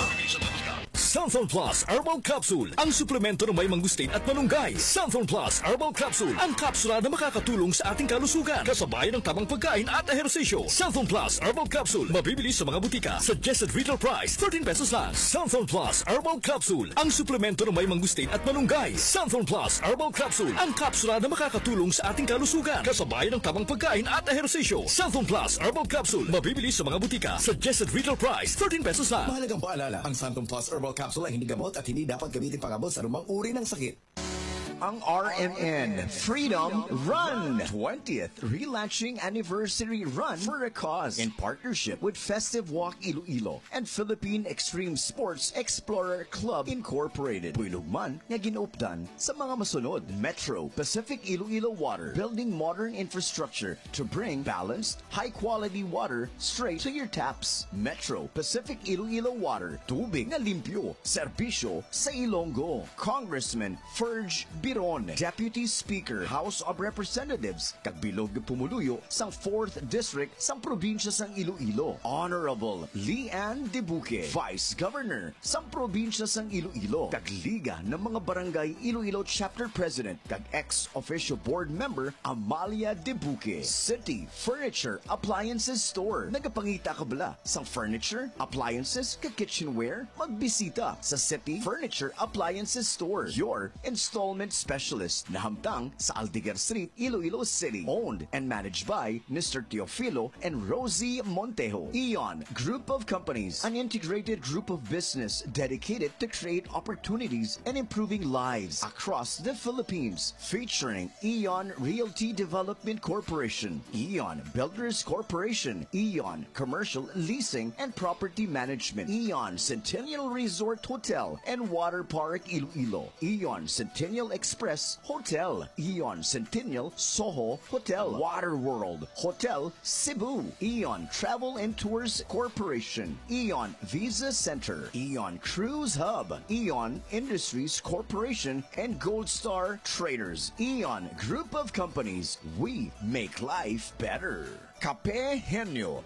Santon Plus Herbal Capsule. Ang suplemento na may mangustin at malunggay. Santon Plus Herbal Capsule. Ang kapsula na makakatulong sa ating kalusugan. Kasabay ng tamang pagkain at ehersisyo. Santon Plus Herbal Capsule. Mabibili sa mga butika. Suggested retail price, 13 pesos lang. Santon Plus Herbal Capsule. Ang suplemento na may mangustin at malunggay. Santon Plus Herbal Capsule. Ang kapsula na makakatulong sa ating kalusugan. Kasabay ng tamang pagkain at ehersisyo. Santon Plus Herbal Capsule. Mabibili sa mga butika. Suggested retail price, 13 pesos lang. Mahalagang paalala, ang Santon Plus Herbal Capsule ay hindi gamot at hindi dapat gamitin panggamot sa anumang uri ng sakit. Ang RMN Freedom Run 20th Relaunching Anniversary Run for a Cause in partnership with Festive Walk Iloilo and Philippine Extreme Sports Explorer Club Incorporated. Pulugman nga ginuupdan sa mga masunod. Metro Pacific Iloilo Water, building modern infrastructure to bring balanced, high-quality water straight to your taps. Metro Pacific Iloilo Water, tubig na limpyo, serbisyo sa Ilonggo. Congressman Ferge Biron, Deputy Speaker, House of Representatives, kagbilog pumuluyo sang 4th District sang probinsya sang Iloilo. Honorable Leanne Debuque, Vice Governor sang probinsya sang Iloilo, kagliga ng mga barangay Iloilo Chapter President, kag ex-official board member Amalia Debuque. City Furniture Appliances Store, nagapangita ka bala sang furniture, appliances, kag kitchenware, magbisita sa City Furniture Appliances Store, your installment specialist na hamtang sa Aldigar Street, Iloilo City. Owned and managed by Mr. Teofilo and Rosie Montejo. Eon Group of Companies, an integrated group of business dedicated to create opportunities and improving lives across the Philippines. Featuring Eon Realty Development Corporation, Eon Builders Corporation, Eon Commercial Leasing and Property Management, Eon Centennial Resort Hotel and Water Park Iloilo, Eon Centennial Express Hotel, Eon Centennial Soho Hotel, Water World Hotel Cebu, Eon Travel and Tours Corporation, Eon Visa Center, Eon Cruise Hub, Eon Industries Corporation, and Gold Star Traders. Eon Group of Companies, we make life better. Kape Henyo,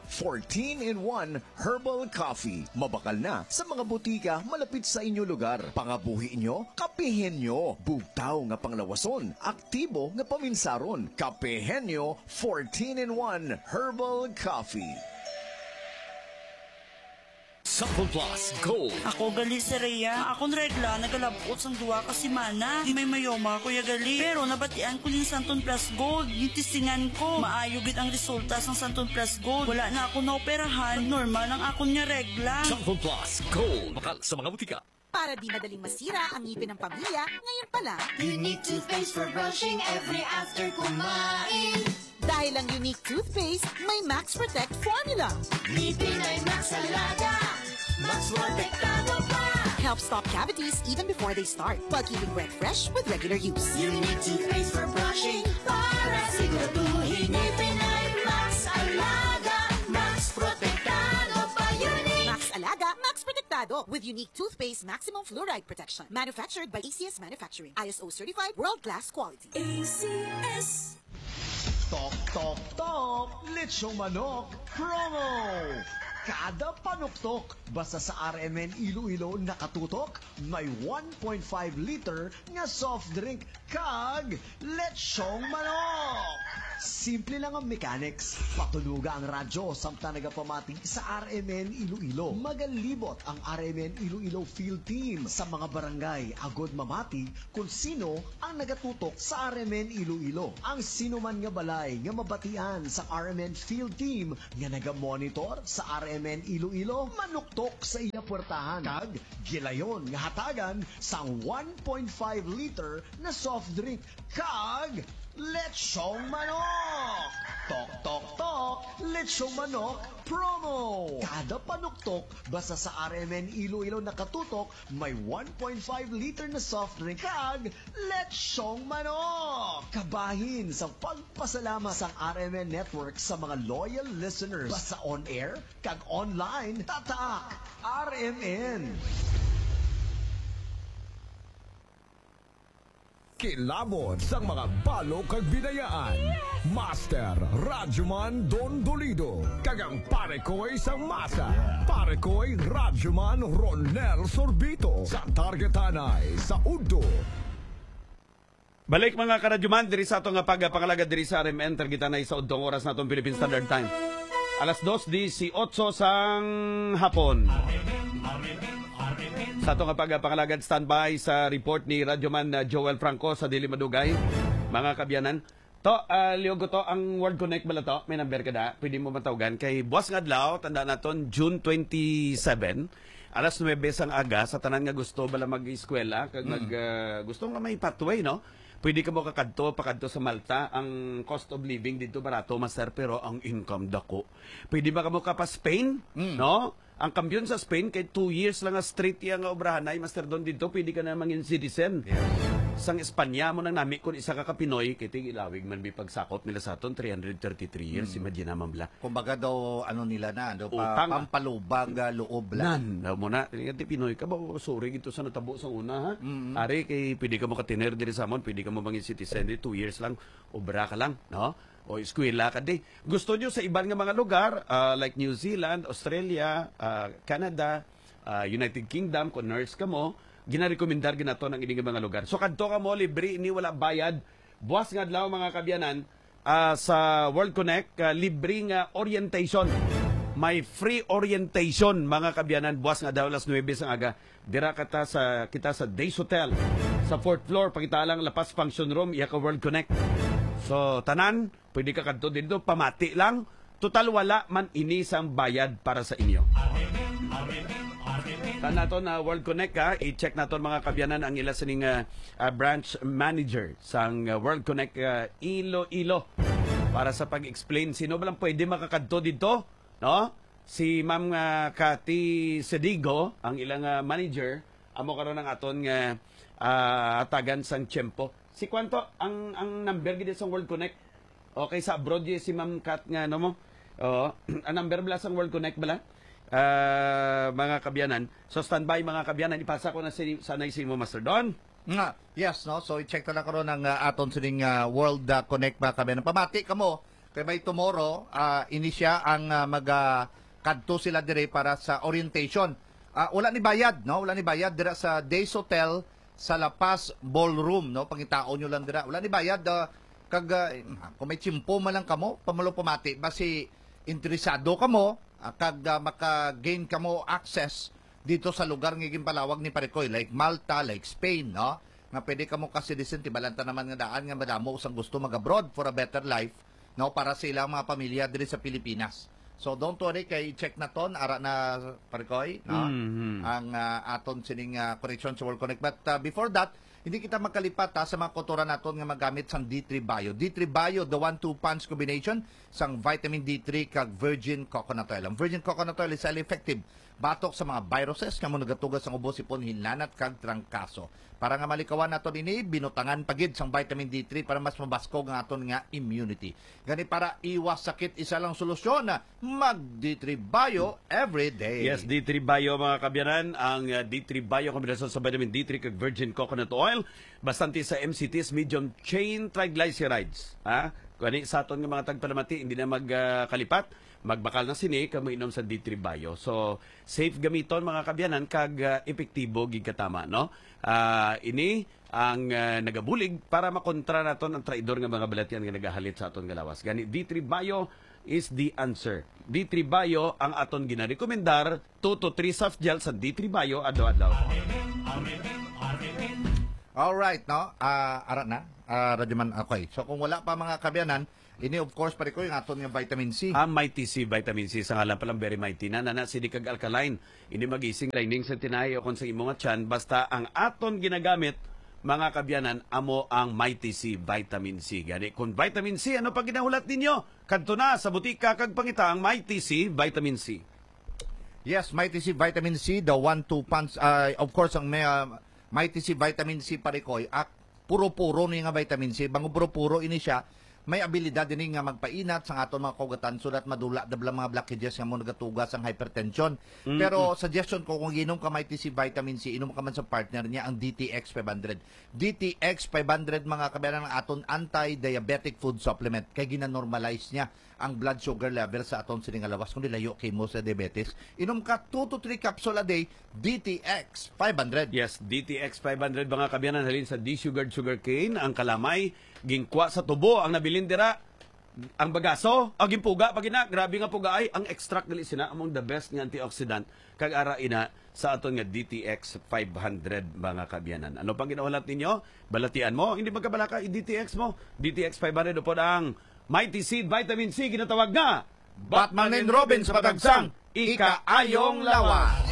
14-in-1 herbal coffee. Mabakal na sa mga butika malapit sa inyo lugar. Pangabuhi inyo, Kape Henyo. Bugtaw nga panglawason, aktibo nga paminsaron. Kape Henyo, 14-in-1 herbal coffee. Santon Plus Gold. Ako gali si Rhea. Akong regla, nagalabot sang duwa ka simana. Di may mayoma kuya gali. Pero nabatian ko yung Santon Plus Gold. Yung tisingan ko. Maayogit ang resulta sang Santon Plus Gold. Wala na ako naoperahan. Normal ang akong niya regla. Santon Plus Gold. Bakal sa mga butika. Para di madaling masira ang ngipin ng pamilya, ngayon pala, Unique toothpaste for brushing every after kumain. Dahil ang Unique toothpaste, may Max Protect formula. Ngipin ay Max Alaga, Max Protektado pa. Helps stop cavities even before they start, while keeping breath fresh with regular use. Unique toothpaste for brushing, para siguraduhin ngipin ay Max Alaga, Max Protektado pa. Unique. Max Alaga, Max Protektado. Sigurado with unique toothpaste maximum fluoride protection. Manufactured by ACS Manufacturing. ISO certified world-class quality. ACS. Tok, tok, tok! Lechong manok promo! Kada panuktok, basta sa RMN Iloilo nakatutok, may 1.5 liter nga soft drink kag lechong manok! Simple lang ang mechanics. Patunuga ang radyo samtang nagapamati sa RMN Iloilo. Magalibot ang RMN Iloilo Field Team sa mga barangay agod mamati kung sino ang nagatutok sa RMN Iloilo. Ang sino man nga balay nga mabatian sa RMN Field Team nga nagamonitor sa RMN Iloilo, manuktok sa iya puwertahan. Kag gilayon nga hatagan sang 1.5 liter na soft drink kag lechong manok! Tok, tok, tok! Lechong manok promo! Kada panuktok, basta sa RMN Iloilo nakatutok, may 1.5 liter na soft drink kag lechong manok! Kabahin sa pagpasalamat sa RMN Network sa mga loyal listeners. Basta on air, kag online, tatak! RMN! Kilabot sa mga balo kag binayaan. Master Radyoman Don Dolido. Kagang pare ko'y sang masa. Pare ko'y Radyoman Ronel Sorbito. Sa targetanay sa Udo. Balik mga karadyoman, diri sa ato nga pagpangalagad diri sa RMN, targetanay sa Udong oras na itong Philippine Standard Time. Alas 2:18 sang hapon. Sa itong pagpangalagad, standby sa report ni Radyoman Joel Franco sa Dili Madugay. Mga kabyanan, to, liyogo to, ang World Connect bala to, may number ka na, pwede mo matawagan. Kay Buwas Ngadlaw, tanda naton, June 27, alas 9 sang aga, sa tanan nga gusto bala mag-eskwela, kag gusto nga may pathway, no? Pwede ka mo pakadto sa Malta. Ang cost of living dito barato, master, pero ang income dako. Pwede ba ka mo ka pa Spain, no? Ang kampiyon sa Spain, kay 2 years lang nga straight yung obrahan ay, master, doon dito, pwede ka na mangin citizen. Sang Espanya mo nang nami kung isa ka Pinoy, kay tigilawig man bi pagsakop nila sa aton, 333 years, imagine naman bla. Kumbaga daw, ano nila na, pampalubag loob lang. Nan, mo na, tingnan Pinoy ka ba, sorry, ito sa natabo sa una, ha? Ari, kay pwede ka mo katiner diri sa amon, pwede ka mo mangin citizen, 2 years lang, obra ka lang, no? O eskwela ka di. Gusto nyo sa ibang nga mga lugar, like New Zealand, Australia, Canada, United Kingdom, kung nurse ka mo, ginarekomendar ginato ng ining mga lugar. So kadto ka mo, libre, ini wala bayad. Buwas nga adlaw mga kabyanan, sa World Connect, libre nga orientation. May free orientation mga kabyanan. Buwas nga daw alas 9 sang aga. Dira kita sa Days Hotel. Sa 4th floor, pakita lang lapas function room, iya ka World Connect. So, tanan, pwede ka kadto dito, pamati lang. Total wala man inisang bayad para sa inyo. Tanaton na World Connect ha, i-check naton mga kabyanan ang ila sining branch manager sang World Connect Iloilo para sa pag-explain sino ba lang pwede makakadto dito, no? Si Ma'am Cathy Sedigo, ang ilang manager, amo karon ng aton nga atagan sang tiyempo. Si kwanto ang number gid sa World Connect. Okay, sa abroad si Ma'am Cat nga no mo. Ang number bala sang World Connect bala. Mga kabyanan. So standby mga kabyanan, ipasa ko na sanay si mo Master Don. Yes, no. So i-check na karon ang aton sining World Connect mga kabyanan. Pamati kamo kay by tomorrow inisya ang kadto sila dire para sa orientation. Wala ni bayad, no? Wala ni bayad dira sa Days Hotel sa La Paz Ballroom, no? Pangitaon nyo lang dira. Wala ni bayad kag kung may chimpo man lang kamo, pamulo pamati basi interesado kamo kag maka-gain kamo access dito sa lugar nga ginpalawag ni Parekoy like Malta, like Spain, no? Nga pwede kamo kasi decent balanta naman nga daan nga madamo usang gusto mag-abroad for a better life, no? Para sa ilang mga pamilya diri sa Pilipinas. So don't worry kay check na ton ara na Parekoy, no? Ang aton sining connection sa World Connect. But before that, hindi kita makalipat sa mga kultura naton nga magamit sang D3 Bio. D3 Bio, the 1-2 punch combination sang vitamin D3 kag virgin coconut oil. Ang virgin coconut oil is highly effective batok sa mga viruses nga mo nagatugas ang ubos ipon hinlanat kag trangkaso. Para nga malikawan naton ini binutangan pagid sang vitamin D3 para mas mabaskog ang aton nga immunity. Gani para iwas sakit isa lang solusyon na mag D3 Bio every day. Yes, D3 Bio mga kabyanan, ang D3 Bio kombinasyon sa vitamin D3 kag virgin coconut oil, bastante sa MCTs medium chain triglycerides. Kani sa aton nga mga tagpalamati hindi na magkalipat. Magbakal na sini kamo inom sa D3 Bio. So safe gamiton mga kabyanan kag epektibo gid katama, no? Ini ang nagabulig para makontra naton ang traidor nga mga balatian nga nagahalit sa aton nga lawas. Gani D3 Bio is the answer. D3 Bio ang aton ginarekomendar 2 to 3 soft gel sa D3 Bio adlaw-adlaw. All right, no? Ara na. Radyoman, okay. So kung wala pa mga kabyanan, ini of course pare ko yung aton nga vitamin C. Ang Mighty C vitamin C sa ngalan palang very mighty na sidi kag alkaline. Ini magising lining sa tinay o kon sa imong tiyan basta ang aton ginagamit mga kabyanan amo ang Mighty C vitamin C. Gani kung vitamin C ano pa ginahulat ninyo? Kadto na sa butika kag pangita ang Mighty C vitamin C. Yes, Mighty C vitamin C, the 1-2 punch. Of course ang Mighty C vitamin C pare ko puro-puro ni nga vitamin C. Bango puro-puro ini siya may abilidad din nga magpainat sa aton mga kugatan so that madula dabla mga blockages nga mo nagatugas ang hypertension. Pero suggestion ko kung ginom ka Mighty C vitamin C, inom ka man sa partner niya ang DTX 500. DTX 500 mga kabayan ng aton anti-diabetic food supplement kay gina-normalize niya ang blood sugar level sa aton sining lawas kung dilayo kay mo sa diabetes. Inom ka 2 to 3 capsule a day DTX 500. Yes, DTX 500 mga kabayan halin sa sugar cane ang kalamay gingkwa sa tubo ang nabilin dira ang bagaso ang gimpuga pagina grabe nga puga ay ang extract dili sina among the best nga antioxidant kag ara ina sa aton nga DTX 500 mga kabyanan. Ano pang ginawalat ninyo? Balatian mo, hindi magkabalaka i-DTX mo. DTX 500 upod ang Mighty Seed Vitamin C ginatawag nga Batman and Robin sa pagagsang ika-ayong lawas.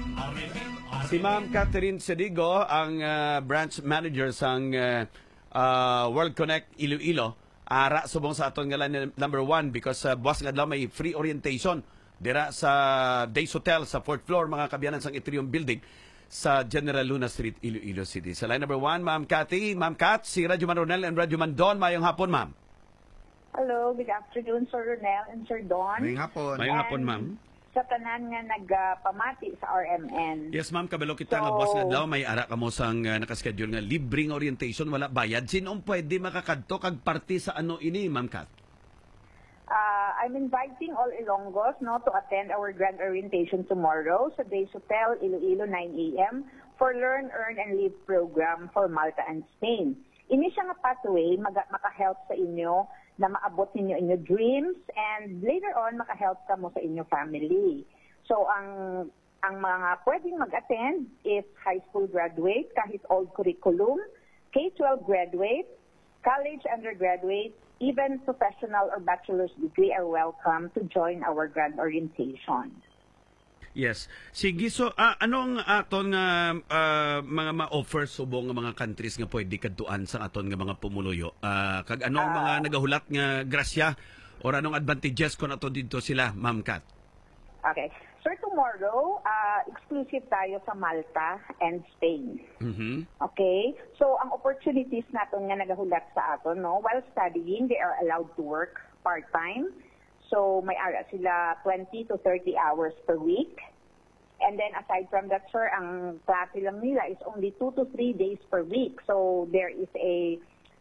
Si Ma'am Catherine Sedigo ang branch manager sang World Connect Iloilo. Ara subong sa aton nga number 1 because buwas nga daw may free orientation dira sa Days Hotel sa 4th floor mga kabyanan sang Atrium Building sa General Luna Street, Iloilo City. Sa line number 1, Ma'am Cathy, Ma'am Kat, si Radyo Man Ronel and Radyo Man Don. Mayong hapon, Ma'am. Hello, good afternoon, Sir Ronel and Sir Don. Mayong hapon. Mayong hapon, Ma'am. Sa tanan nga nagpamati sa RMN. Yes, ma'am. Kabalo kita nga boss nga daw may ara ka mo sang nakaschedule nga libreng orientation, wala bayad. Sinong pwede makakadto kag party sa ano ini, Ma'am Kat? I'm inviting all Ilonggos to attend our grand orientation tomorrow sa Days Hotel, Iloilo, 9 a.m. for Learn, Earn, and Live program for Malta and Spain. Ini siya nga pathway maka-help sa inyo na maabot ninyo inyo dreams and later on maka-help ka mo sa inyo family. So ang mga pwedeng mag-attend is high school graduate, kahit old curriculum, K-12 graduate, college undergraduate, even professional or bachelor's degree are welcome to join our grand orientation. Yes. Sige, so anong aton nga mga ma-offer subong nga mga countries nga pwede kadtuan sa aton nga mga pumuluyo? Kag anong mga nagahulat nga grasya or anong advantages kung ato dito sila, Ma'am Kat? Okay. Sir, tomorrow, exclusive tayo sa Malta and Spain. Okay? So, ang opportunities natin nga nagahulat sa aton, while studying, they are allowed to work part-time. So, may ara sila 20 to 30 hours per week. And then, aside from that, sir, ang klase lang nila is only 2 to 3 days per week. So, there is a,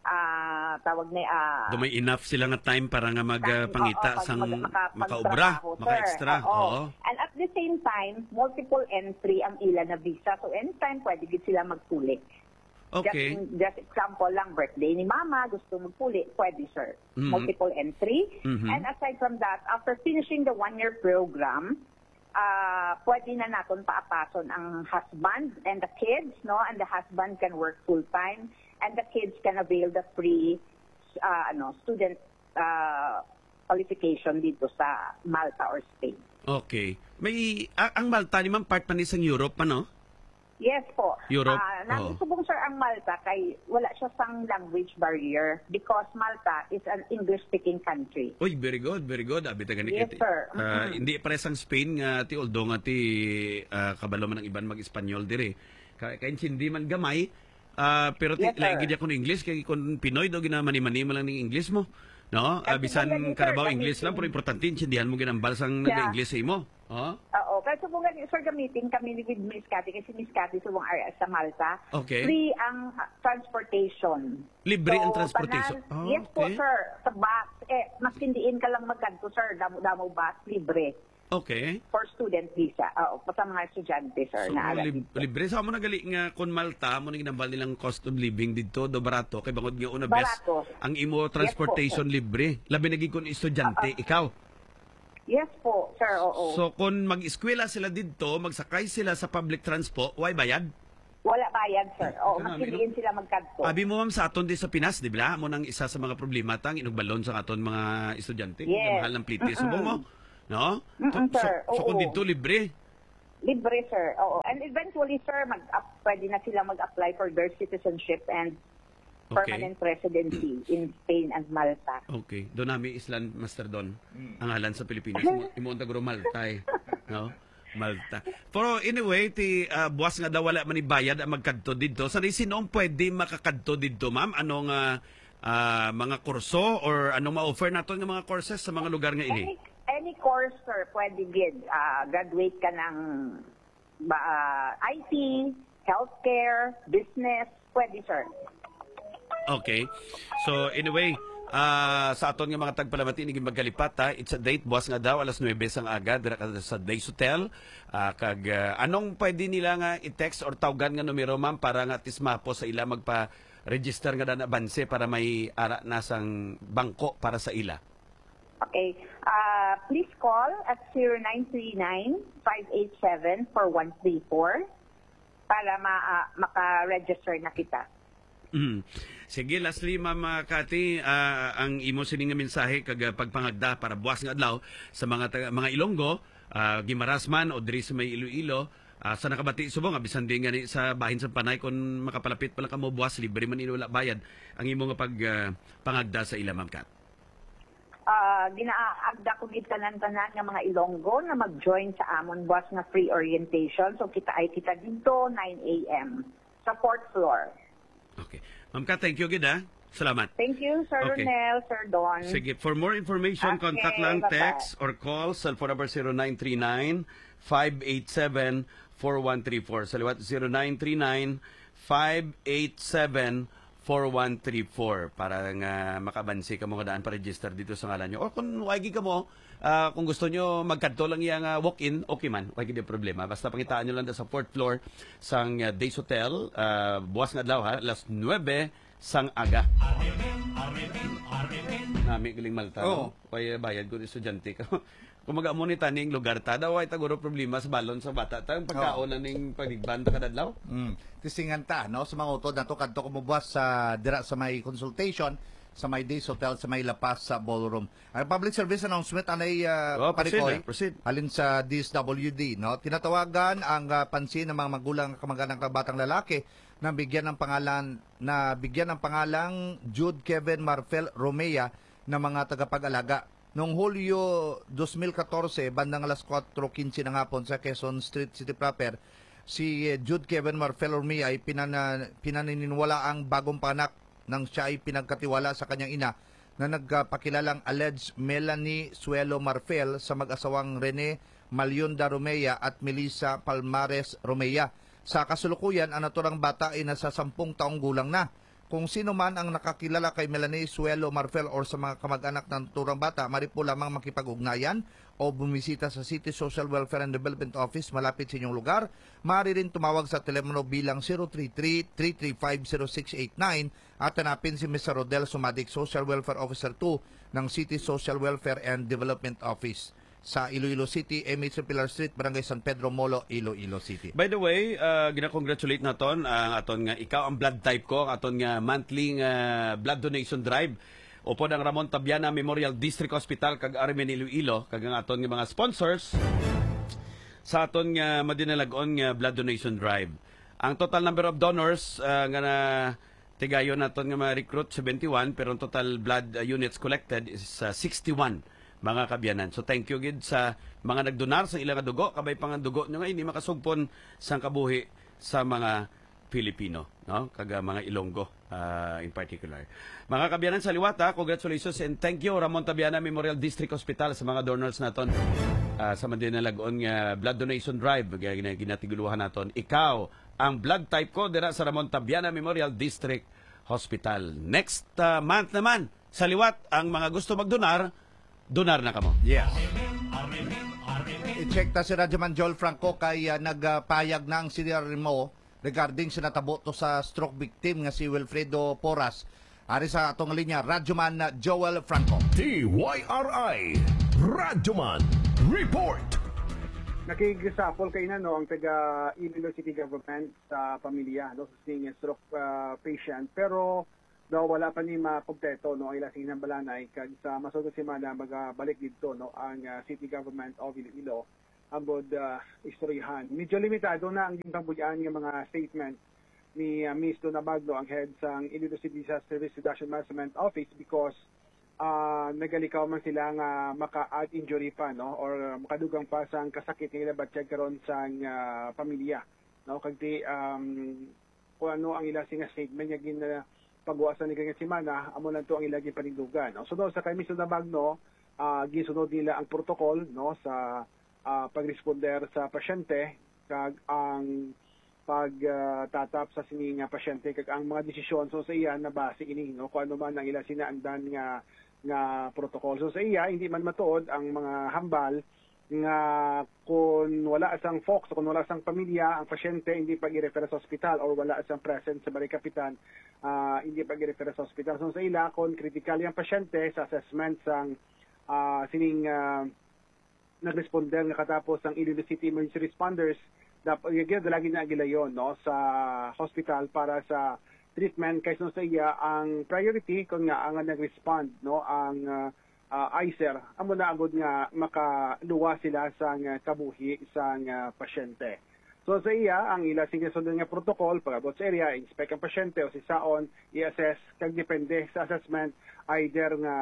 may enough sila nga time para nga magpangita sang makaobra, maka-extra. And at the same time, multiple entry ang ila na visa. So, anytime, pwede gid sila magpulik. Okay. Just example lang, birthday ni mama, gusto magpuli, pwede, sir. Multiple entry. And aside from that, after finishing the 1-year program, pwede na natin paapason ang husband and the kids, and the husband can work full-time and the kids can avail the free student qualification dito sa Malta or Spain. Okay. May ang Malta ni ma'am part pa ni sang Europe, ano? Yes po. Europe? Nagisubong sir ang Malta kay wala siya sang language barrier because Malta is an English-speaking country. Uy, very good, very good. Abi ta ganit. Yes, sir. Hindi pares ang Spain nga ti although nga ti kabalo man ang iban mag-Espanyol dire. Kay hindi man gamay, pero ti Yes, sir. lain gid kun English kay kun Pinoy do ginamani-mani mo lang ning English mo. No? Kasi Bisan magaling, sir, karabaw gamitin. English lang pero importante intindihan mo ginambal sang Yeah. nag-English sa imo. Oo. Kasi subungan sir gamitin kami with Miss Cathy kasi Miss Cathy subong area sa Malta. Okay. Free ang transportation. Libre ang transportation. Yes po okay. sir. Sa bus. Mas hindiin ka lang magkanto sir. Damo bus. Libre. Okay. For student visa. Oo. Sa mga estudyante sir. So, na alam. libre sa mo nagali nga kun Malta mo nang ginambal nilang cost of living didto do barato kay bangod nga una Barato. ang imo transportation libre. Labi na gid kun estudyante ikaw. Yes po sir. Oo. So kung mag-eskwela sila didto, magsakay sila sa public transport, why bayad? Wala bayad sir. Oo. Mas Kanami, hindiin sila magkanto. Abi mo ma'am sa aton di sa Pinas, di ba? Mo nang isa sa mga problema tang inugbalon sa aton mga estudyante, Yes. mahal ng plite subong mo. No? Sir. So kung Oo. didto libre. Libre, sir. Oo. And eventually, sir, pwede na sila mag-apply for their citizenship and permanent residency in Spain and Malta. Okay. Doon namin Island Master Don. Ang halan sa Pilipinas. Imo taguro Malta eh. No? Malta. Pero anyway, buwas nga daw wala man ibayad ang magkadto dito. Sanay sinong pwede makakadto dito, ma'am? Anong mga kurso or anong ma-offer nato ng mga courses sa mga lugar nga ini? Any course, sir, pwede gid. Graduate ka ng IT, healthcare, business, pwede, sir. Okay. So anyway, sa aton nga mga tagpalamati niging magkalipat ha. It's a date buwas nga daw alas 9 sang aga dira ka sa Days Hotel. Kag anong pwede nila nga i-text or tawagan nga numero ma'am para nga tismapo sa ila magpa-register nga na banse para may ara na sang bangko para sa ila. Okay. Please call at 0939-587-4134 para maka-register na kita. Sige, lastly, Ma'am Cathy, ang imo sining nga mensahe kag pagpangagda para buwas nga adlaw sa mga Ilonggo, Gimarasman o diri sa may Iloilo, sa nakabati subong bisan din nga sa bahin sa Panay kung makapalapit pala ka mo buwas libre man wala bayad ang imo nga pagpangagda sa ila, Ma'am Cat. Ginaagda ko gid tanan-tanan nga mga Ilonggo na mag-join sa amon buwas nga free orientation. So kita dito 9 a.m. sa 4th floor. Okay. Ma'am Kat, thank you gid ha. Salamat. Thank you, Sir Okay. Ronel, Sir Don. Sige, for more information, Okay, contact lang, bye-bye. text or call, cellphone number 0939-587-4134. Sa liwat 0939-587-4134 para nga makabansi ka mga daan pa-register dito sa ngalan nyo. O kung wagi ka mo, kung gusto nyo magkanto lang yung walk-in, okay man, wagi di problema. Basta pakitaan nyo lang sa 4th floor sang Days Hotel, buwas nga daw ha, alas 9 sang aga. Nami galing Malta. No? Kaya bayad ko estudyante ka. Kung mag-amo ni taning lugar ta, daw ay taguro problema sa balon sa bata. Tang pagkaon na ning pagigbanta kadadlaw. Tisingan ta, no? Sa mga utod na to, kadto kumubuwas sa dira sa may consultation, sa may Days Hotel, sa may Lapas sa Ballroom. Ang public service announcement, anay Parikoy, proceed. halin sa DSWD, no? Tinatawagan ang pansin ng mga magulang kamag-anak ng batang lalaki na bigyan ng pangalang Jude Kevin Marfel Romea na mga tagapag-alaga. Noong Hulyo 2014, bandang alas 4:15 ng hapon sa Quezon Street City proper, si Jude Kevin Marfel Romea ay pinaniniwala ang bagong panak nang siya ay pinagkatiwala sa kanyang ina na nagpakilalang alleged Melanie Suelo Marfel sa mag-asawang Rene Malyonda Romea at Melissa Palmares Romea. Sa kasulukuyan, ang naturang bata ay nasa 10 taong gulang na. Kung sino man ang nakakilala kay Melanie Suelo Marfel or sa mga kamag-anak ng turang bata, mari po lamang makipag-ugnayan o bumisita sa City Social Welfare and Development Office malapit sa inyong lugar. Maaari rin tumawag sa telepono bilang 033-335-0689 at hanapin si Mr. Rodel Sumadik, Social Welfare Officer 2 ng City Social Welfare and Development Office sa Iloilo City, MH Pilar Street, Barangay San Pedro Molo, Iloilo City. By the way, gina-congratulate naton ang aton nga ikaw ang blood type ko, ang aton nga monthly blood donation drive. Opo ang Ramon Tabiana Memorial District Hospital kag Armen Iloilo kag ang aton nga mga sponsors sa aton nga madinalagon nga blood donation drive. Ang total number of donors nga na tigayon naton nga ma-recruit 71 pero ang total blood units collected is 61 mga kabyanan. So thank you gid sa mga nagdonar sa ilang dugo, kabay pang dugo nyo nga hindi makasugpon sang kabuhi sa mga Pilipino, no? Kaga mga Ilonggo in particular. Mga kabyanan sa liwata, congratulations and thank you Ramon Tabiana Memorial District Hospital sa mga donors naton. Sa Mandina Lagon nga blood donation drive ginatiguluhan naton. Ikaw ang blood type ko dira sa Ramon Tabiana Memorial District Hospital. Next month naman sa liwat ang mga gusto magdonar, donar na kamo. Yeah. I-check ta si Radyoman Joel Franco kay nagpayag na ang CDRMO regarding sa natabo to sa stroke victim nga si Wilfredo Porras. Ari sa atong linya, Radyoman Joel Franco. TYRI Radyoman Report. Nakigisapol kay na no ang taga Iloilo City Government sa pamilya no sa stroke patient pero daw wala pa ni makompleto no ang ilang sinambalanay kag sa masugod semana magabalik dito no ang City Government of Iloilo ambod istoryahan. Medyo limitado na ang gintambuyaan ng mga statement ni Miss Donna Magno ang head sa Iloilo City Disaster Risk Reduction Management Office because nagalikaw man sila nga maka-add injury pa no or makadugang pa sa kasakit nila batsyag karon sa pamilya no kagdi kung ano ang ilang singa statement niya gin pagwasan ni kanya semana amo lang to ang ilang panindugan no sunod sa kay Miss Magno gisunod nila ang protocol no sa pagresponder sa pasyente kag ang pagtatap sa sining pasyente kag ang mga desisyon so sa iya na base ini no kung ano man ang ilang sinaandan nga protocol. So sa iya, hindi man matuod ang mga hambal nga kung wala asang folks, kung wala asang pamilya, ang pasyente hindi pag-i-refer sa ospital or wala asang present sa Barangay Kapitan, hindi pag-i-refer sa ospital. So sa ila, kung critical yung pasyente sa assessment sang sining nag-responder nga katapos ang Iloilo City Emergency Responders, dapat lagi na agilayon no, sa hospital para sa treatment kaysa sa iya ang priority kung nga ang nag-respond no ang ICER amo na agad nga makaluwa sila sa kabuhi sa pasyente. So sa iya ang ila sinasunod nga protocol pagabot sa area inspect ang pasyente o si saon i-assess kag depende sa assessment either nga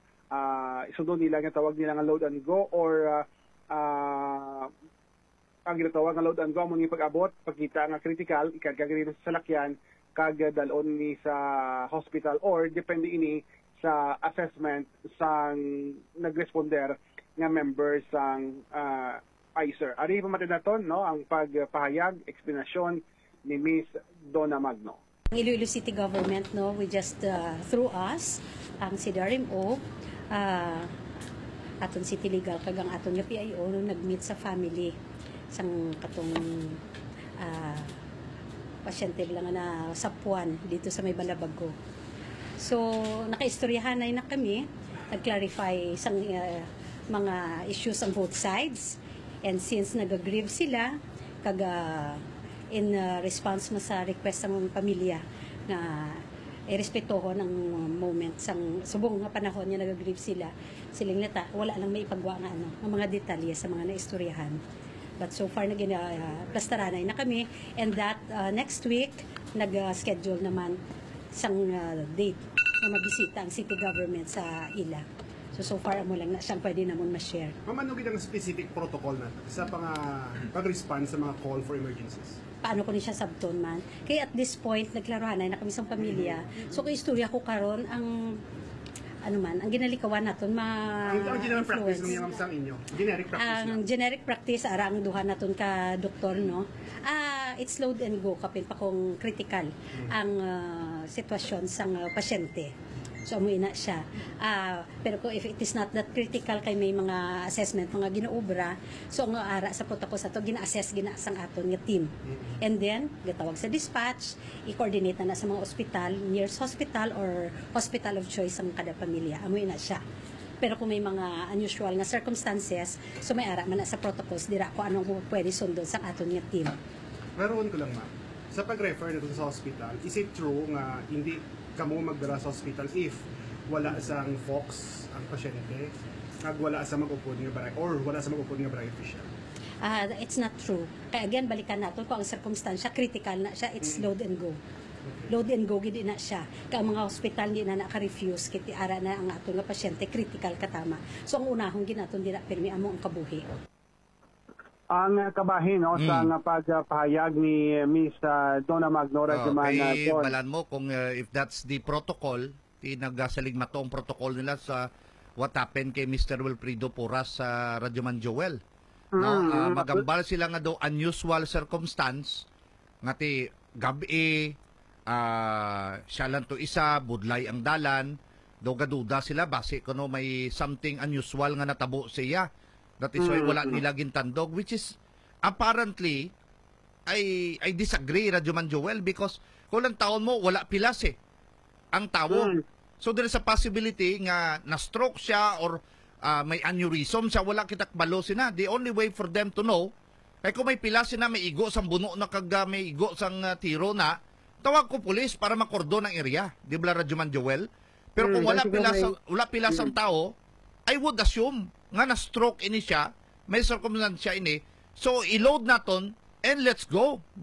isundon nila nga tawag nila nga load and go or ang ginatawag nga load and go mo ni pag-abot pagkita nga critical ikargagawin sa salakyan kag dalon ni sa hospital or depende ini sa assessment sang nagresponder nga members sang ICER. Ari pamatin naton no ang pagpahayag explanation ni Miss Donna Magno. Ang Iloilo City Government no we just through us ang CDRMO aton City Legal kag ang aton nga PIO no nagmeet sa family sang katong pasyente lang na sapuan dito sa may Balabago. So, nakaistoryahan na kami, nag-clarify sang mga issues on both sides. And since nag-agrieve sila, in response mo sa request ng pamilya na irespetoho ng moment sang subong nga panahon niya nag-agrieve sila, siling nata, wala lang may ipagwa nga ng mga detalye sa mga naistoryahan. But so far, plastaranay na kami. And that next week, nag-schedule naman sang date na mabisita ang city government sa ila. So far, amo lang na siyang pwede naman ma-share. Ma'am, ano ang specific protocol na sa pag-respond sa mga call for emergencies? Paano ko ni siya sabton man? Kaya at this point, nagklarohanay na kami sa pamilya. So, kay istorya ko karon ang ang ginalikawan naton ang generic practice ng sang inyo generic practice ang generic practice ara ang duha naton ka doktor no it's load and go kapin pa kung critical ang sitwasyon sang pasyente. So amuin na siya. Pero if it is not that critical kay may mga assessment, mga ginaobra, so ang ara sa protocol sa to gina-assess sang aton nga team. And then gatawag sa dispatch, i-coordinate na sa mga ospital, nearest hospital or hospital of choice ang kada pamilya. Amuin na siya. Pero kung may mga unusual na circumstances, so may ara man na sa protocols dira ko anong pwede sundon sa aton nga team. Meron ko lang ma'am. Sa pag-refer na sa hospital, is it true nga hindi kamo magdala sa hospital if wala sang FOX ang pasyente, kag wala sa mag-upod nga barangay or wala sa mag-upod nga barangay official? It's not true. Kaya again, balikan nato kung ang circumstansya, critical na siya, it's load and go. Load and go gid na siya. Kaya ang mga hospital di na naka-refuse kiti ara na ang ato nga pasyente critical katama. So ang unahong ginaton dira permi amo ang kabuhi. Ang kabahin sa nga pagpahayag ni Miss Donna Magnora kay balan mo kung if that's the protocol, nagasalig matong protocol nila sa what happened kay Mr. Wilfredo Porras sa Radyoman Joel. Magambal sila nga daw unusual circumstance nga ti gabi siya lang to isa, budlay ang dalan, daw gaduda sila base kuno may something unusual nga natabo siya. That is why wala nila gintandog, which is apparently I disagree, Radyoman Joel, because kulang taon mo wala pilas ang tawo. So there is a possibility nga na-stroke siya or may aneurysm siya, wala kitakbalo sina. The only way for them to know ay kung may pilas sina, may igo sang buno na may igo sang tiro na, tawag ko pulis para makordon ang area. Di ba, Radyoman Joel? Pero kung wala pilas ang tao, I would assume nga na-stroke ini siya, may circumstance siya ini. So, i-load naton and let's go.